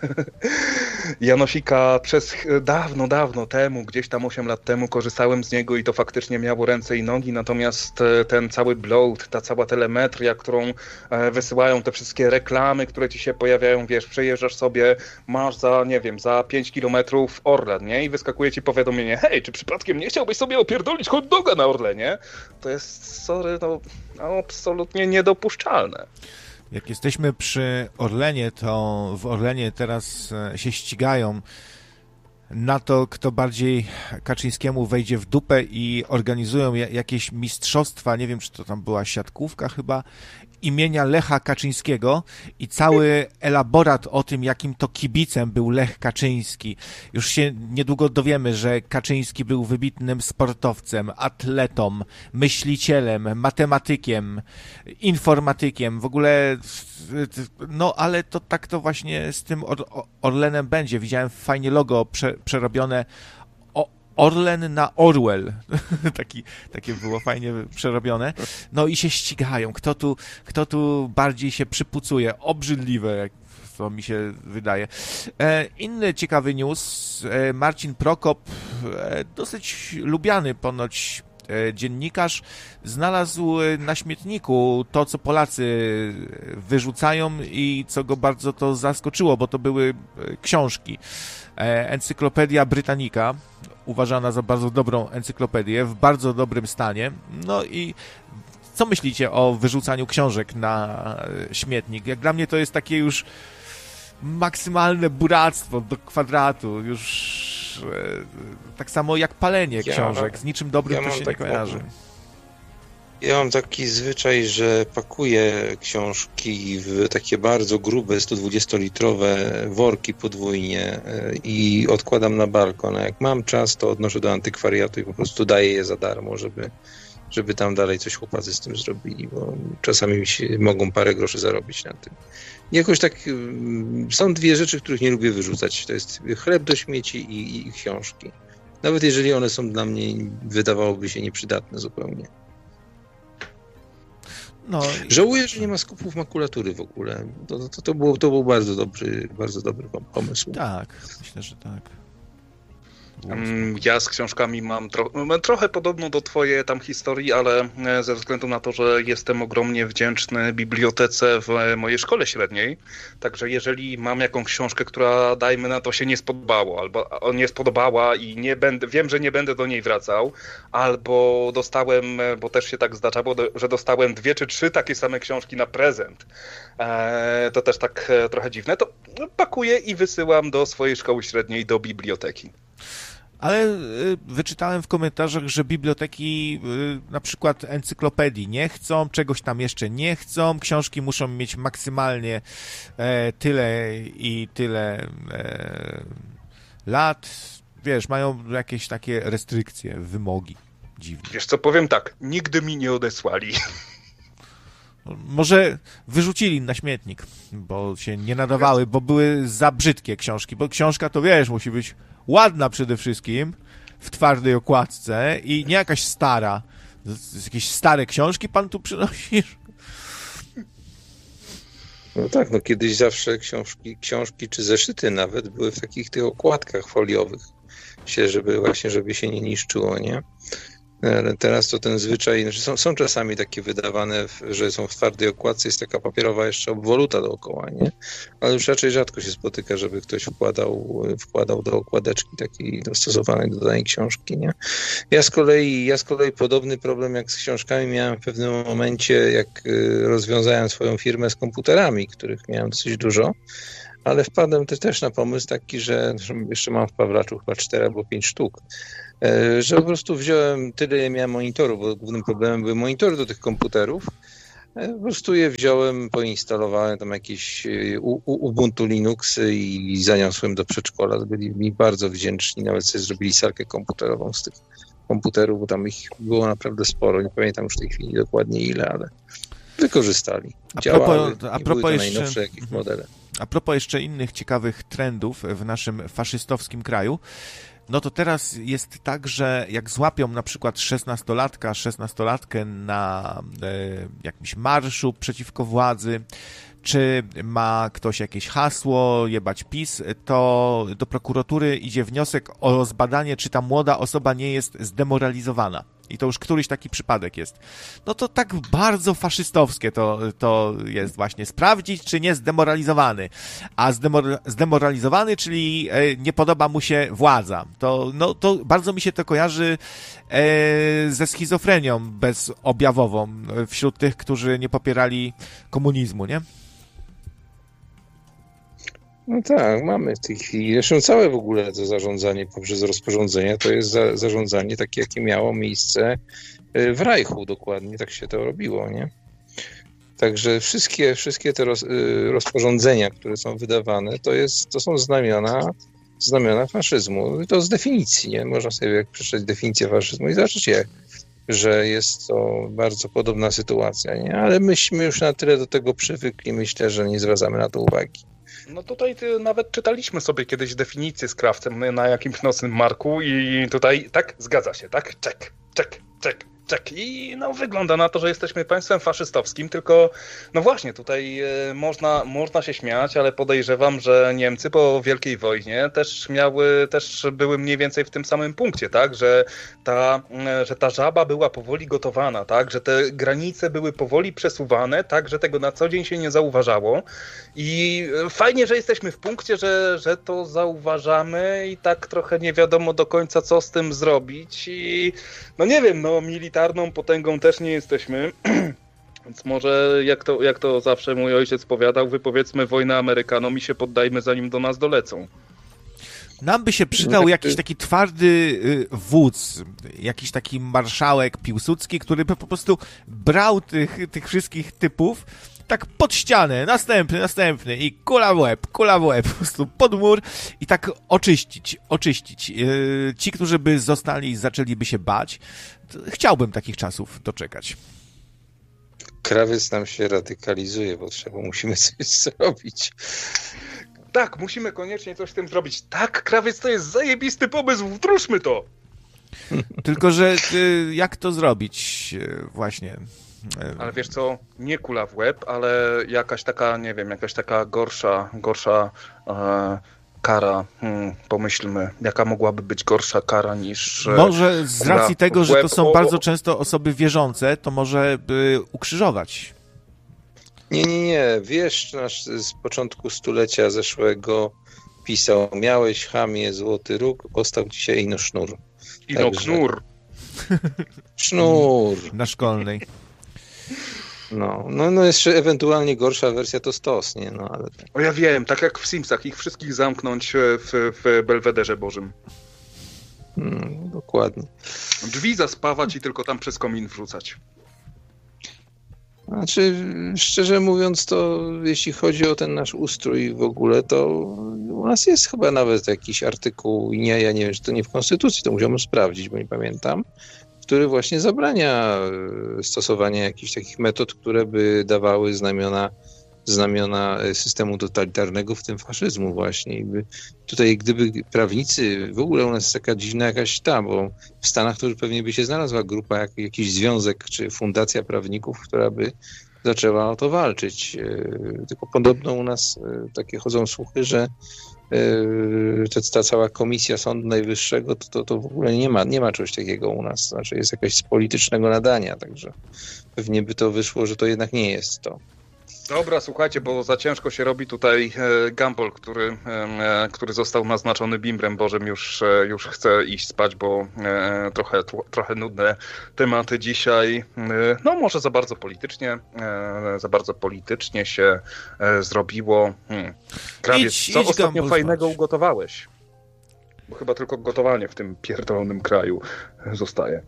Janosika przez dawno temu, gdzieś tam 8 lat temu korzystałem z niego i to faktycznie miało ręce i nogi, natomiast ten cały bloat, ta cała telemetria, którą wysyłają te wszystkie reklamy, które ci się pojawiają, wiesz, przejeżdżasz sobie, masz za 5 kilometrów Orlen, nie? I wyskakuje ci powiadomienie, hej, czy przypadkiem nie chciałbyś sobie opierdolić hot doga na Orlenie? To jest, sorry, no absolutnie niedopuszczalne. Jak jesteśmy przy Orlenie, to w Orlenie teraz się ścigają na to, kto bardziej Kaczyńskiemu wejdzie w dupę i organizują jakieś mistrzostwa, nie wiem, czy to tam była siatkówka chyba, imienia Lecha Kaczyńskiego i cały elaborat o tym, jakim to kibicem był Lech Kaczyński. Już się niedługo dowiemy, że Kaczyński był wybitnym sportowcem, atletą, myślicielem, matematykiem, informatykiem, w ogóle, no ale to tak to właśnie z tym Orlenem będzie. Widziałem fajnie logo przerobione Orlen na Orwell. Takie było fajnie przerobione. No i się ścigają. Kto tu bardziej się przypucuje? Obrzydliwe, jak to mi się wydaje. Inny ciekawy news. Marcin Prokop, dosyć lubiany ponoć dziennikarz, znalazł na śmietniku to, co Polacy wyrzucają i co go bardzo to zaskoczyło, bo to były książki. Encyklopedia Britannica, uważana za bardzo dobrą encyklopedię, w bardzo dobrym stanie. No i co myślicie o wyrzucaniu książek na śmietnik? Jak dla mnie to jest takie już maksymalne buractwo do kwadratu, już tak samo jak palenie książek, z niczym dobrym to się nie kojarzy. Ja mam taki zwyczaj, że pakuję książki w takie bardzo grube, 120-litrowe worki podwójnie i odkładam na balkon. A jak mam czas, to odnoszę do antykwariatu i po prostu daję je za darmo, żeby tam dalej coś chłopacy z tym zrobili, bo czasami mogą parę groszy zarobić na tym. Jakoś tak są dwie rzeczy, których nie lubię wyrzucać. To jest chleb do śmieci i książki. Nawet jeżeli one są dla mnie, wydawałoby się nieprzydatne zupełnie. No, żałuję, że nie ma skupów makulatury w ogóle. To był bardzo dobry pomysł. Tak, myślę, że tak. Ja z książkami mam trochę podobną do twojej tam historii, ale ze względu na to, że jestem ogromnie wdzięczny bibliotece w mojej szkole średniej, także jeżeli mam jakąś książkę, która dajmy na to się nie spodobało, albo nie spodobała i wiem, że nie będę do niej wracał, albo dostałem, bo też się tak zdarzało, że dostałem 2 czy 3 takie same książki na prezent, to też tak trochę dziwne, to pakuję i wysyłam do swojej szkoły średniej, do biblioteki. Ale wyczytałem w komentarzach, że biblioteki na przykład encyklopedii nie chcą, czegoś tam jeszcze nie chcą, książki muszą mieć maksymalnie tyle i tyle lat. Wiesz, mają jakieś takie restrykcje, wymogi dziwne. Wiesz co, powiem tak, nigdy mi nie odesłali. Może wyrzucili na śmietnik, bo się nie nadawały, bo były za brzydkie książki, bo książka to wiesz, musi być ładna przede wszystkim, w twardej okładce i nie jakaś stara. Jakieś stare książki pan tu przynosisz? No tak, no kiedyś zawsze książki czy zeszyty nawet były w takich tych okładkach foliowych, żeby się nie niszczyło, nie? Ale teraz to ten zwyczaj, znaczy są czasami takie wydawane, że są w twardej okładce, jest taka papierowa jeszcze obwoluta dookoła, nie? Ale już raczej rzadko się spotyka, żeby ktoś wkładał do okładeczki takiej dostosowanej do danej książki, nie? Ja z kolei podobny problem jak z książkami miałem w pewnym momencie, jak rozwiązałem swoją firmę z komputerami, których miałem dosyć dużo, ale wpadłem też na pomysł taki, że jeszcze mam w Pawlaczu chyba 4 albo 5 sztuk, że po prostu wziąłem tyle, ile miałem monitorów, bo głównym problemem były monitory do tych komputerów. Po prostu je wziąłem, poinstalowałem tam jakieś Ubuntu Linux i zaniosłem do przedszkola. Byli mi bardzo wdzięczni, nawet sobie zrobili salkę komputerową z tych komputerów, bo tam ich było naprawdę sporo. Nie pamiętam już w tej chwili dokładnie ile, ale wykorzystali. Działały i były to najnowsze jakieś modele. A propos jeszcze innych ciekawych trendów w naszym faszystowskim kraju, no to teraz jest tak, że jak złapią na przykład 16-latkę na jakimś marszu przeciwko władzy, czy ma ktoś jakieś hasło, jebać PiS, to do prokuratury idzie wniosek o zbadanie, czy ta młoda osoba nie jest zdemoralizowana. I to już któryś taki przypadek jest. No to tak bardzo faszystowskie to jest właśnie. Sprawdzić, czy nie zdemoralizowany. A zdemoralizowany, czyli nie podoba mu się władza. To bardzo mi się to kojarzy ze schizofrenią bezobjawową wśród tych, którzy nie popierali komunizmu, nie? No tak, mamy w tej chwili. Zresztą całe w ogóle to zarządzanie poprzez rozporządzenia to jest zarządzanie takie, jakie miało miejsce w Reichu dokładnie. Tak się to robiło, nie? Także wszystkie te rozporządzenia, które są wydawane, to są znamiona faszyzmu. I to z definicji, nie? Można sobie przeczytać definicję faszyzmu i zobaczycie, że jest to bardzo podobna sytuacja, nie? Ale myśmy już na tyle do tego przywykli, myślę, że nie zwracamy na to uwagi. No tutaj nawet czytaliśmy sobie kiedyś definicję z Krawcem na jakimś nocnym marku i tutaj tak, zgadza się, tak? Czek. I no wygląda na to, że jesteśmy państwem faszystowskim, tylko no właśnie, tutaj można się śmiać, ale podejrzewam, że Niemcy po Wielkiej Wojnie też były mniej więcej w tym samym punkcie, tak? Że ta żaba była powoli gotowana, tak? Że te granice były powoli przesuwane, tak? Że tego na co dzień się nie zauważało i fajnie, że jesteśmy w punkcie, że to zauważamy i tak trochę nie wiadomo do końca, co z tym zrobić i no nie wiem, no militarną potęgą też nie jesteśmy, więc może jak to zawsze mój ojciec powiadał, wypowiedzmy wojnę Amerykanom i się poddajmy, zanim do nas dolecą. Nam by się przydał jakiś taki twardy wódz, jakiś taki marszałek Piłsudski, który by po prostu brał tych wszystkich typów tak pod ścianę, następny i kula w łeb, po prostu pod mur i tak oczyścić. Ci, którzy by zostali, zaczęliby się bać. Chciałbym takich czasów doczekać. Krawiec nam się radykalizuje, bo musimy coś zrobić. Tak, musimy koniecznie coś z tym zrobić. Tak, krawiec to jest zajebisty pomysł, wdróżmy to! Tylko, że jak to zrobić właśnie? Ale wiesz co, nie kula w łeb, ale jakaś taka, nie wiem, jakaś taka gorsza kara. Pomyślmy, jaka mogłaby być gorsza kara niż może z racji tego, że to są bardzo często osoby wierzące, to może ukrzyżować. Nie. Wiesz, nasz z początku stulecia zeszłego pisał: miałeś, chamie, złoty róg, postał dzisiaj ino sznur. Ino knur. Sznur. Na szkolnej. No jeszcze ewentualnie gorsza wersja to stos, nie? No, ale... O ja wiem, tak jak w Simsach, ich wszystkich zamknąć w Belwederze Bożym. Dokładnie. Drzwi zaspawać i tylko tam przez komin wrzucać. Znaczy, szczerze mówiąc, to jeśli chodzi o ten nasz ustrój w ogóle, to u nas jest chyba nawet jakiś artykuł, ja nie wiem, czy to nie w Konstytucji, to musiałbym sprawdzić, bo nie pamiętam, który właśnie zabrania stosowania jakichś takich metod, które by dawały znamiona systemu totalitarnego, w tym faszyzmu właśnie. Tutaj gdyby prawnicy, w ogóle u nas jest taka dziwna jakaś bo w Stanach to już pewnie by się znalazła grupa, jakiś związek czy fundacja prawników, która by zaczęła o to walczyć. Tylko podobno u nas takie chodzą słuchy, że ta cała komisja Sądu Najwyższego to w ogóle nie ma czegoś takiego u nas. Znaczy jest jakaś z politycznego nadania, także pewnie by to wyszło, że to jednak nie jest to. Dobra, słuchajcie, bo za ciężko się robi tutaj Gumball, który został naznaczony bimbrem Bożym, już chce iść spać, bo trochę nudne tematy dzisiaj. No może za bardzo politycznie się zrobiło. Krawiec, co ostatnio Gumball fajnego spać. ugotowałeś? Bo chyba tylko gotowanie w tym pierdolonym kraju zostaje.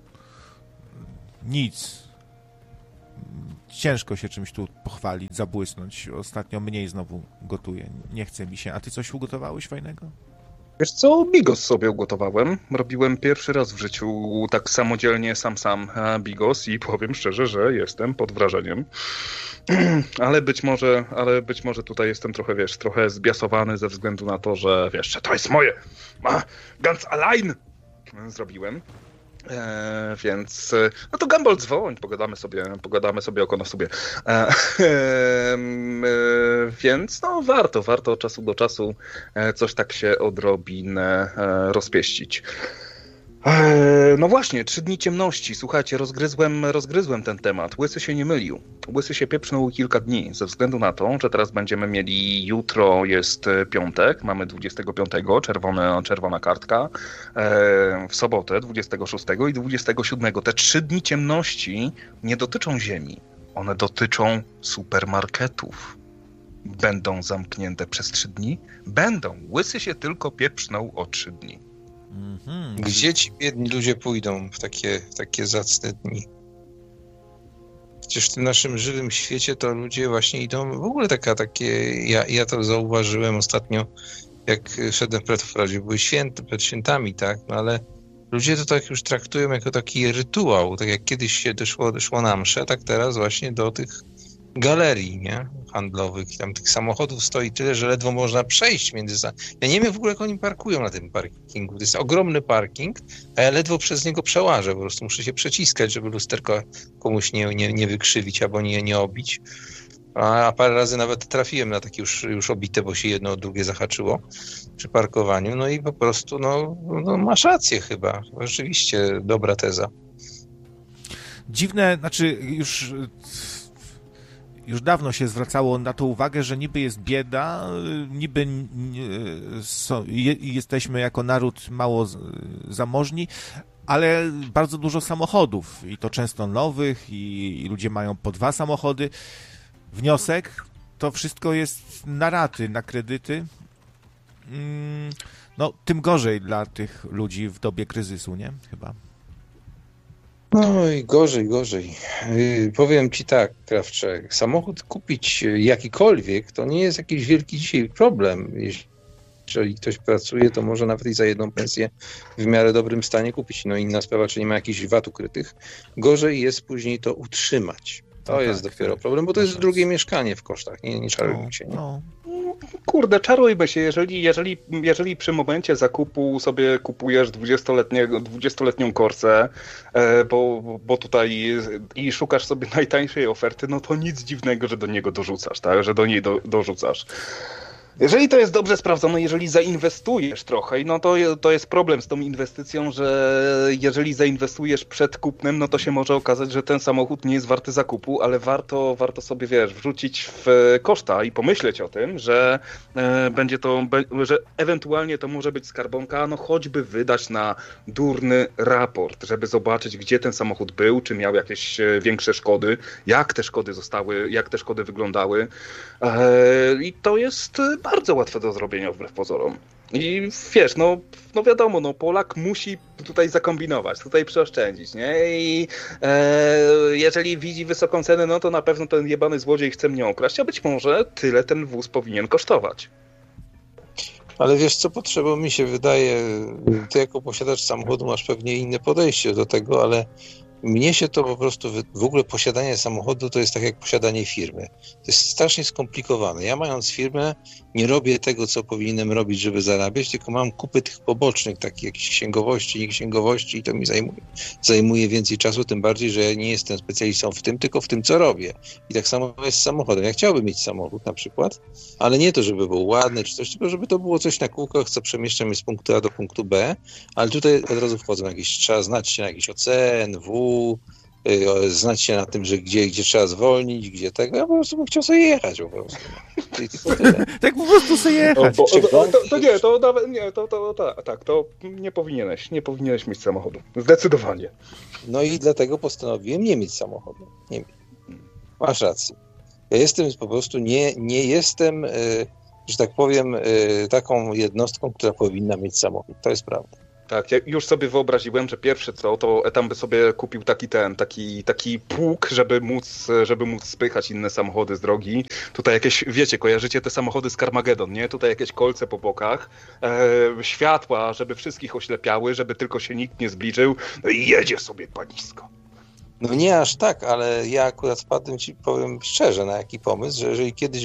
Nic. Ciężko się czymś tu pochwalić, zabłysnąć. Ostatnio mniej znowu gotuję. Nie chce mi się. A ty coś ugotowałeś fajnego? Wiesz co, bigos sobie ugotowałem. Robiłem pierwszy raz w życiu tak samodzielnie, sam bigos i powiem szczerze, że jestem pod wrażeniem. Ale być może tutaj jestem trochę zbiasowany ze względu na to, że wiesz, że to jest moje. Ganz allein zrobiłem. Więc no to Gumball dzwoń, pogadamy sobie oko na sobie. Więc no warto od czasu do czasu coś tak się odrobinę rozpieścić. No właśnie, 3 dni ciemności. Słuchajcie, rozgryzłem ten temat. Łysy się nie mylił. Łysy się pieprznął kilka dni, ze względu na to, że teraz będziemy mieli, jutro jest piątek, mamy 25, czerwona kartka, w sobotę 26 i 27. Te 3 dni ciemności nie dotyczą ziemi, one dotyczą supermarketów. Będą zamknięte przez 3 dni? Będą. Łysy się tylko pieprznął o 3 dni. Gdzie ci biedni ludzie pójdą w takie zacne dni? Przecież w tym naszym żywym świecie to ludzie właśnie idą, w ogóle ja to zauważyłem ostatnio, jak szedłem wprawdzie były święta, przed świętami, tak, no ale ludzie to tak już traktują jako taki rytuał, tak jak kiedyś się doszło na mszę, tak teraz właśnie do tych galerii, nie? Handlowych i tam tych samochodów stoi tyle, że ledwo można przejść między... Ja nie wiem w ogóle, jak oni parkują na tym parkingu. To jest ogromny parking, a ja ledwo przez niego przełażę. Po prostu muszę się przeciskać, żeby lusterko komuś nie wykrzywić albo nie obić. A parę razy nawet trafiłem na takie już obite, bo się jedno o drugie zahaczyło przy parkowaniu. No i po prostu, no masz rację chyba. Rzeczywiście dobra teza. Dziwne, znaczy już dawno się zwracało na to uwagę, że niby jest bieda, niby jesteśmy jako naród mało zamożni, ale bardzo dużo samochodów i to często nowych i ludzie mają po 2 samochody. Wniosek, to wszystko jest na raty, na kredyty. No, tym gorzej dla tych ludzi w dobie kryzysu, nie? Chyba. No i gorzej. Powiem ci tak, Krawcze, samochód kupić jakikolwiek, to nie jest jakiś wielki dzisiaj problem. Jeżeli ktoś pracuje, to może nawet i za jedną pensję w miarę dobrym stanie kupić. No inna sprawa, czy nie ma jakichś VAT ukrytych. Gorzej jest później to utrzymać. To jest dopiero problem, bo to jest drugie mieszkanie w kosztach, nie czarujmy się. Nie? No. Kurde, czarujmy się, jeżeli przy momencie zakupu sobie kupujesz 20-letnią Corsę, bo tutaj i szukasz sobie najtańszej oferty, no to nic dziwnego, że do niego dorzucasz, tak? Że do niej dorzucasz. Jeżeli to jest dobrze sprawdzone, jeżeli zainwestujesz trochę, no to jest problem z tą inwestycją, że jeżeli zainwestujesz przed kupnem, no to się może okazać, że ten samochód nie jest warty zakupu, ale warto sobie, wrzucić w koszta i pomyśleć o tym, że będzie to, że ewentualnie to może być skarbonka, no choćby wydać na durny raport, żeby zobaczyć, gdzie ten samochód był, czy miał jakieś większe szkody, jak te szkody zostały, jak te szkody wyglądały. I to jest bardzo łatwe do zrobienia wbrew pozorom. I wiesz, no wiadomo, no Polak musi tutaj zakombinować, tutaj przeoszczędzić, nie? I jeżeli widzi wysoką cenę, no to na pewno ten jebany złodziej chce mnie okraść, a być może tyle ten wóz powinien kosztować. Ale wiesz co potrzeba, mi się wydaje, ty jako posiadacz samochodu masz pewnie inne podejście do tego, ale mnie się to po prostu, w ogóle posiadanie samochodu to jest tak jak posiadanie firmy. To jest strasznie skomplikowane. Ja mając firmę nie robię tego, co powinienem robić, żeby zarabiać, tylko mam kupę tych pobocznych, takich jakichś księgowości, nieksięgowości i to mi zajmuje więcej czasu, tym bardziej, że ja nie jestem specjalistą w tym, tylko w tym, co robię. I tak samo jest z samochodem. Ja chciałbym mieć samochód na przykład, ale nie to, żeby był ładny czy coś, tylko żeby to było coś na kółkach, co przemieszcza mnie z punktu A do punktu B, ale tutaj od razu wchodzą jakieś, trzeba znać się na jakiś OC, NW, znać się na tym, że gdzie trzeba zwolnić, gdzie tego. Ja po prostu bym chciał sobie jechać po prostu. Tak po prostu sobie jechać. To nie powinieneś mieć samochodu. Zdecydowanie. No i dlatego postanowiłem nie mieć samochodu. Nie mieć. Masz rację. Ja jestem po prostu, nie jestem, że tak powiem, taką jednostką, która powinna mieć samochód. To jest prawda. Tak, ja już sobie wyobraziłem, że pierwsze co, to Etam by sobie kupił taki pług, żeby móc spychać inne samochody z drogi. Tutaj jakieś, wiecie, kojarzycie te samochody z Carmageddon, nie? Tutaj jakieś kolce po bokach, światła, żeby wszystkich oślepiały, żeby tylko się nikt nie zbliżył. No i jedzie sobie panisko. No nie aż tak, ale ja akurat wpadłem, ci powiem szczerze, na jaki pomysł, że jeżeli kiedyś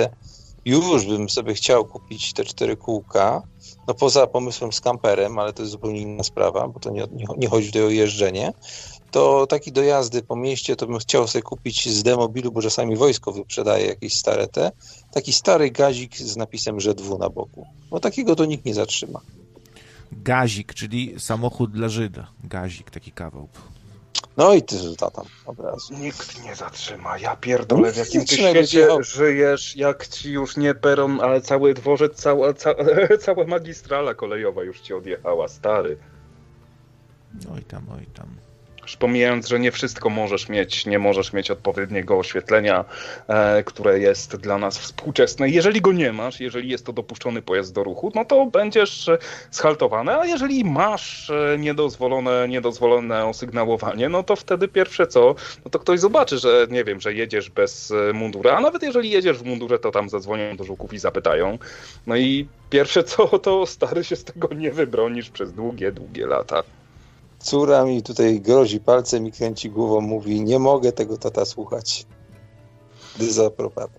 bym sobie chciał kupić te 4 kółka, no poza pomysłem z kamperem, ale to jest zupełnie inna sprawa, bo to nie chodzi tutaj o jeżdżenie, to taki do jazdy po mieście to bym chciał sobie kupić z demobilu, bo czasami wojsko wyprzedaje jakieś stare taki stary gazik z napisem ŻW na boku, bo takiego to nikt nie zatrzyma. Gazik, czyli samochód dla Żyda. Gazik, taki kawał. No i ty tam od razu. Nikt nie zatrzyma. Ja pierdolę, w jakim ty świecie żyjesz, jak ci już nie peron, ale cały dworzec, cała magistrala kolejowa już ci odjechała, stary. Oj tam. Już pomijając, że nie wszystko nie możesz mieć odpowiedniego oświetlenia, które jest dla nas współczesne. Jeżeli go nie masz, jeżeli jest to dopuszczony pojazd do ruchu, no to będziesz schaltowany, a jeżeli masz niedozwolone osygnałowanie, no to wtedy pierwsze co, no to ktoś zobaczy, że nie wiem, że jedziesz bez mundura, a nawet jeżeli jedziesz w mundurze, to tam zadzwonią do żółków i zapytają. No i pierwsze co, to stary się z tego nie wybronisz przez długie lata. Córa mi tutaj grozi palcem i kręci głową, mówi, nie mogę tego tata słuchać. Dezaprobatem.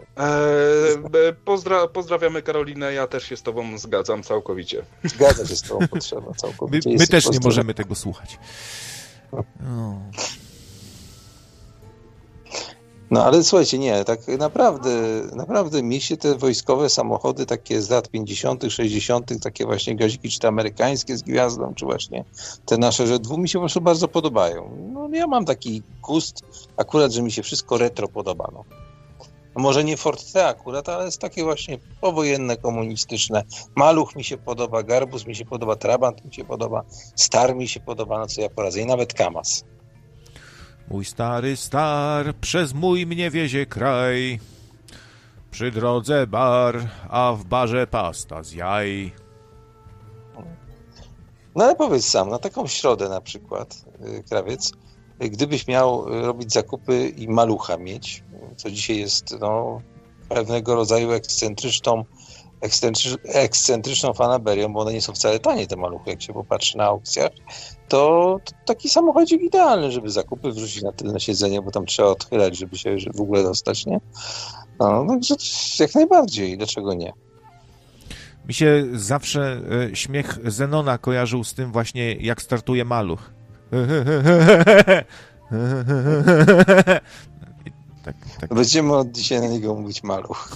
Pozdrawiamy Karolinę, ja też się z tobą zgadzam całkowicie. Zgadza się z tobą potrzeba całkowicie. My też nie możemy tego słuchać. No ale słuchajcie, nie, tak naprawdę mi się te wojskowe samochody takie z lat 50., 60., takie właśnie gaziki, czy te amerykańskie z gwiazdą, czy właśnie te nasze ŻW mi się po prostu bardzo podobają. No ja mam taki gust akurat, że mi się wszystko retro podoba. No. Może nie Ford T akurat, ale jest takie właśnie powojenne, komunistyczne. Maluch mi się podoba, Garbus mi się podoba, Trabant mi się podoba, Star mi się podoba, no co ja poradzę, i nawet Kamaz. Mój stary star przez mój mnie wiezie kraj. Przy drodze bar, a w barze pasta z jaj. No ale powiedz sam, na taką środę na przykład, Krawiec, gdybyś miał robić zakupy i malucha mieć, co dzisiaj jest pewnego rodzaju ekscentryczną fanaberią, bo one nie są wcale tanie, te maluchy, jak się popatrzy na aukcjach, to taki samochodzik idealny, żeby zakupy wrzucić na tylne siedzenie, bo tam trzeba odchylać, żeby się w ogóle dostać, nie? No, także jak najbardziej, dlaczego nie? Mi się zawsze śmiech Zenona kojarzył z tym właśnie, jak startuje maluch. Tak. Będziemy od dzisiaj na niego mówić maluch.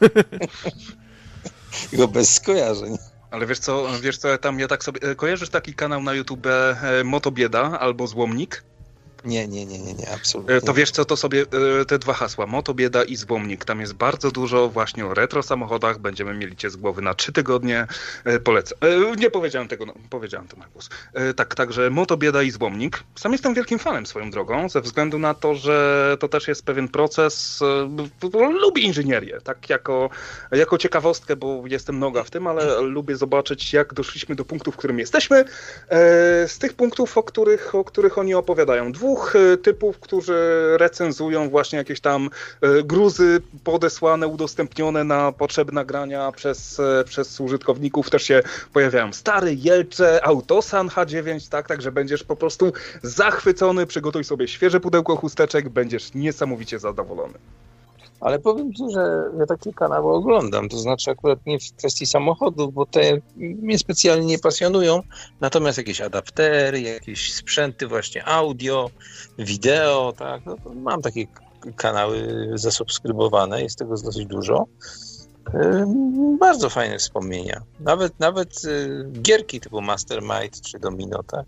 Tylko bez skojarzeń. Ale wiesz co, tam ja tak sobie... Kojarzysz taki kanał na YouTube Motobieda albo Złomnik? Nie, absolutnie. To wiesz co, to sobie te 2 hasła, Motobieda i Złomnik, tam jest bardzo dużo właśnie o retro samochodach, będziemy mieli cię z głowy na 3 tygodnie, polecam. Nie powiedziałem tego, powiedziałem to na głos. Także Motobieda i Złomnik. Sam jestem wielkim fanem swoją drogą, ze względu na to, że to też jest pewien proces, lubię inżynierię, tak jako ciekawostkę, bo jestem noga w tym, ale lubię zobaczyć, jak doszliśmy do punktu, w którym jesteśmy, z tych punktów, o których oni opowiadają. 2 dwóch typów, którzy recenzują właśnie jakieś tam gruzy podesłane, udostępnione na potrzeby nagrania przez użytkowników. Też się pojawiają stary Jelcze, Autosan H9, tak, także będziesz po prostu zachwycony, przygotuj sobie świeże pudełko chusteczek, będziesz niesamowicie zadowolony. Ale powiem Ci, że ja takie kanały oglądam, to znaczy akurat nie w kwestii samochodów, bo te mnie specjalnie nie pasjonują, natomiast jakieś adaptery, jakieś sprzęty właśnie audio, wideo, tak, no to mam takie kanały zasubskrybowane, jest tego dosyć dużo. Bardzo fajne wspomnienia. Nawet gierki typu Mastermind czy Domino, tak?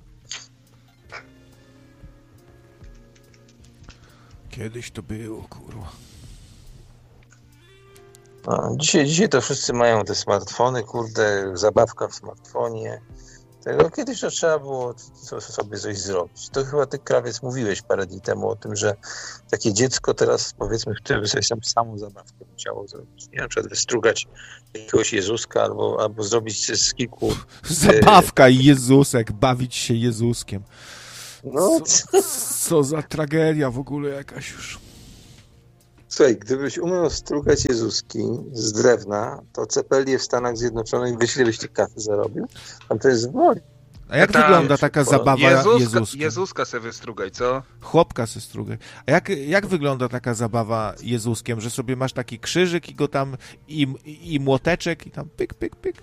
Kiedyś to było, kurwa. No, dzisiaj to wszyscy mają te smartfony, kurde, zabawka w smartfonie. Tego kiedyś to trzeba było sobie coś zrobić. To chyba ty, Krawiec, mówiłeś parę dni temu o tym, że takie dziecko teraz, powiedzmy, które by sobie samą zabawkę chciało zrobić. Nie? Na przykład wystrugać jakiegoś Jezuska albo zrobić z kilku... Zabawka i Jezusek, bawić się Jezuskiem. No. Co za tragedia w ogóle jakaś już. Słuchaj, gdybyś umiał strugać Jezuski z drewna, to Cepelię w Stanach Zjednoczonych, wiesz, ile byś tych kasy zarobił? Tam to jest w woli. A jak wygląda taka zabawa Jezuskiem? Jezuska se wystrugaj, co? Chłopka se strugaj. A jak wygląda taka zabawa Jezuskiem, że sobie masz taki krzyżyk i go tam i młoteczek i tam pyk, pyk, pyk?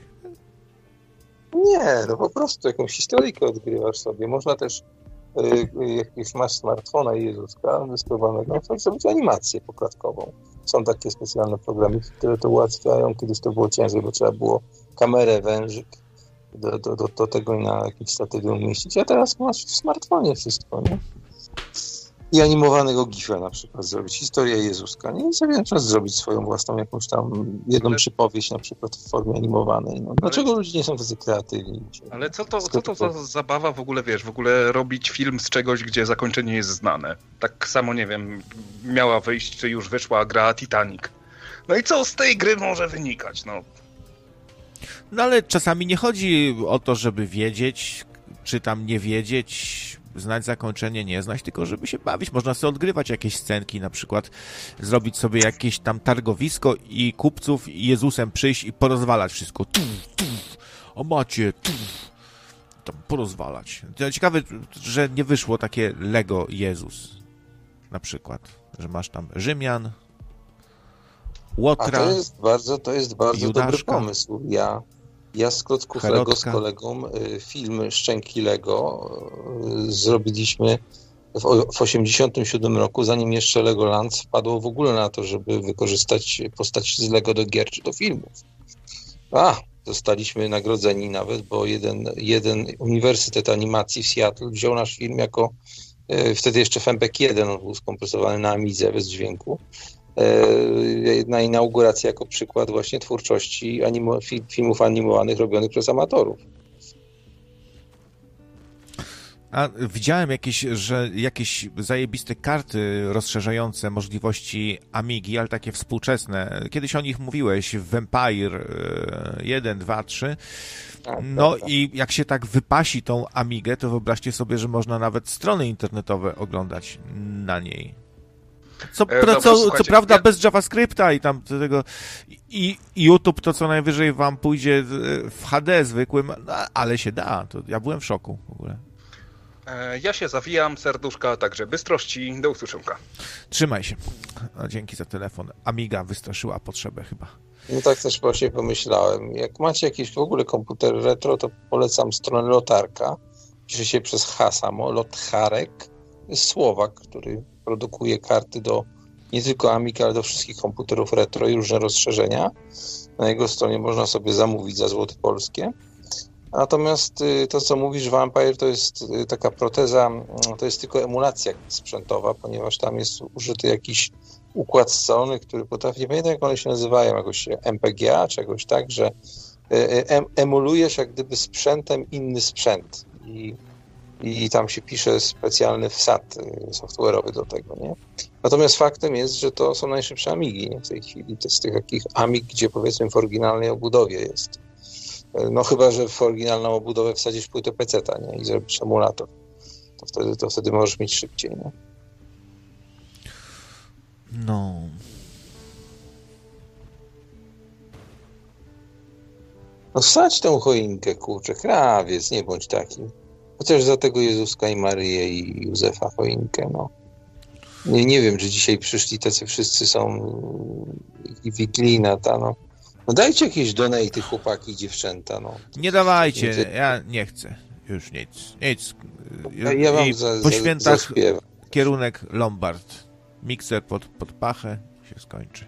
Nie, no po prostu jakąś historyjkę odgrywasz sobie. Można też, jak już masz smartfona i Jezuska wyskrobanego, to zrobić animację poklatkową. Są takie specjalne programy, które to ułatwiają. Kiedyś to było ciężej, bo trzeba było kamerę, wężyk do tego i na jakimś statywie umieścić. A teraz masz w smartfonie wszystko, nie? I animowanego gifa na przykład zrobić. Historia Jezuska, nie? I sobie na przykład zrobić swoją własną jakąś tam jedną przypowieść na przykład w formie animowanej. No. Dlaczego ludzie nie są tacy kreatywni? Ale co to za zabawa w ogóle, wiesz, w ogóle robić film z czegoś, gdzie zakończenie jest znane? Tak samo, nie wiem, miała wyjść, czy już wyszła gra Titanic. No i co z tej gry może wynikać, no? No ale czasami nie chodzi o to, żeby wiedzieć, czy tam nie wiedzieć, znać zakończenie, nie znać, tylko żeby się bawić. Można sobie odgrywać jakieś scenki, na przykład zrobić sobie jakieś tam targowisko i kupców i Jezusem przyjść i porozwalać wszystko. O macie, tam porozwalać. Ciekawe, że nie wyszło takie Lego Jezus na przykład, że masz tam Rzymian, Łotra, to jest bardzo dobry pomysł. Ja z klocków Lego z kolegą film Szczęki Lego zrobiliśmy w 87 roku, zanim jeszcze Legoland wpadło w ogóle na to, żeby wykorzystać postać z Lego do gier czy do filmów. Zostaliśmy nagrodzeni nawet, bo jeden uniwersytet animacji w Seattle wziął nasz film jako wtedy jeszcze Fembek 1, on był skompresowany na Amidze bez dźwięku, na inaugurację jako przykład właśnie twórczości filmów animowanych robionych przez amatorów. A widziałem jakieś zajebiste karty rozszerzające możliwości Amigi, ale takie współczesne. Kiedyś o nich mówiłeś, Vampire 1, 2, 3. No i jak się tak wypasi tą Amigę, to wyobraźcie sobie, że można nawet strony internetowe oglądać na niej. Co prawda bez JavaScripta i tam tego i YouTube to co najwyżej wam pójdzie w HD zwykłym, no, ale się da. To ja byłem w szoku w ogóle. Ja się zawijam, serduszka, także bystrości, do usłyszonka. Trzymaj się. Dzięki za telefon. Amiga wystraszyła potrzebę chyba. No tak też właśnie pomyślałem. Jak macie jakiś w ogóle komputer retro, to polecam stronę Lotarka. Pisze się przez H samo, Lotharek. Jest Słowak, który produkuje karty do nie tylko Amig, ale do wszystkich komputerów retro i różne rozszerzenia. Na jego stronie można sobie zamówić za złoty polskie. Natomiast to, co mówisz, Vampire, to jest taka proteza, to jest tylko emulacja sprzętowa, ponieważ tam jest użyty jakiś układ scalony, który potrafi, nie pamiętam jak one się nazywają, jakoś MPGA, czegoś tak, że emulujesz jak gdyby sprzętem inny sprzęt i tam się pisze specjalny wsad software'owy do tego, nie? Natomiast faktem jest, że to są najszybsze Amigi, nie? W tej chwili. To z tych takich Amig, gdzie powiedzmy w oryginalnej obudowie jest. No chyba, że w oryginalną obudowę wsadzisz płytę peceta, nie? I zrobisz emulator. To wtedy możesz mieć szybciej, nie? No. No wsadź tą choinkę, kurczę, krawiec, nie bądź takim. Chociaż za tego Jezuska i Maryję i Józefa choinkę, no. Nie wiem, czy dzisiaj przyszli tacy wszyscy są i wigilijna ta, no. No dajcie jakieś donaty, chłopaki i dziewczęta, no. Nie dawajcie, ja nie chcę. Już nic. Ja wam po świętach zaśpiewam. kierunek Lombard. Mikser pod pachę się skończy.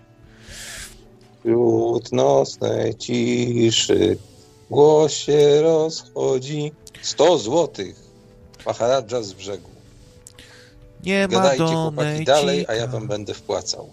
Wśród nocnej ciszy głos się rozchodzi. 100 złotych. Maharadża z brzegu. Nie ma Gadajcie, chłopaki, dalej, donejcika. a ja wam będę wpłacał.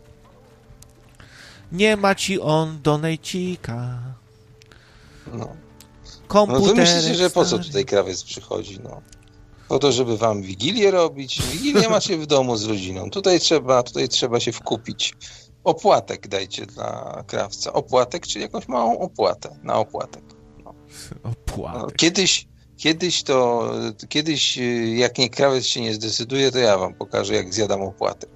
Nie ma ci on donejcika. No. Komputer. No to myślicie, że po co tutaj krawiec przychodzi, no? Po to, żeby wam wigilię robić. Wigilię macie w domu z rodziną. Tutaj trzeba się wkupić. Opłatek dajcie dla krawca. Opłatek, czyli jakąś małą opłatę. Na opłatek. No. Opłatek. No, kiedyś jak nie krawiec się nie zdecyduje, to ja wam pokażę, jak zjadam opłatek.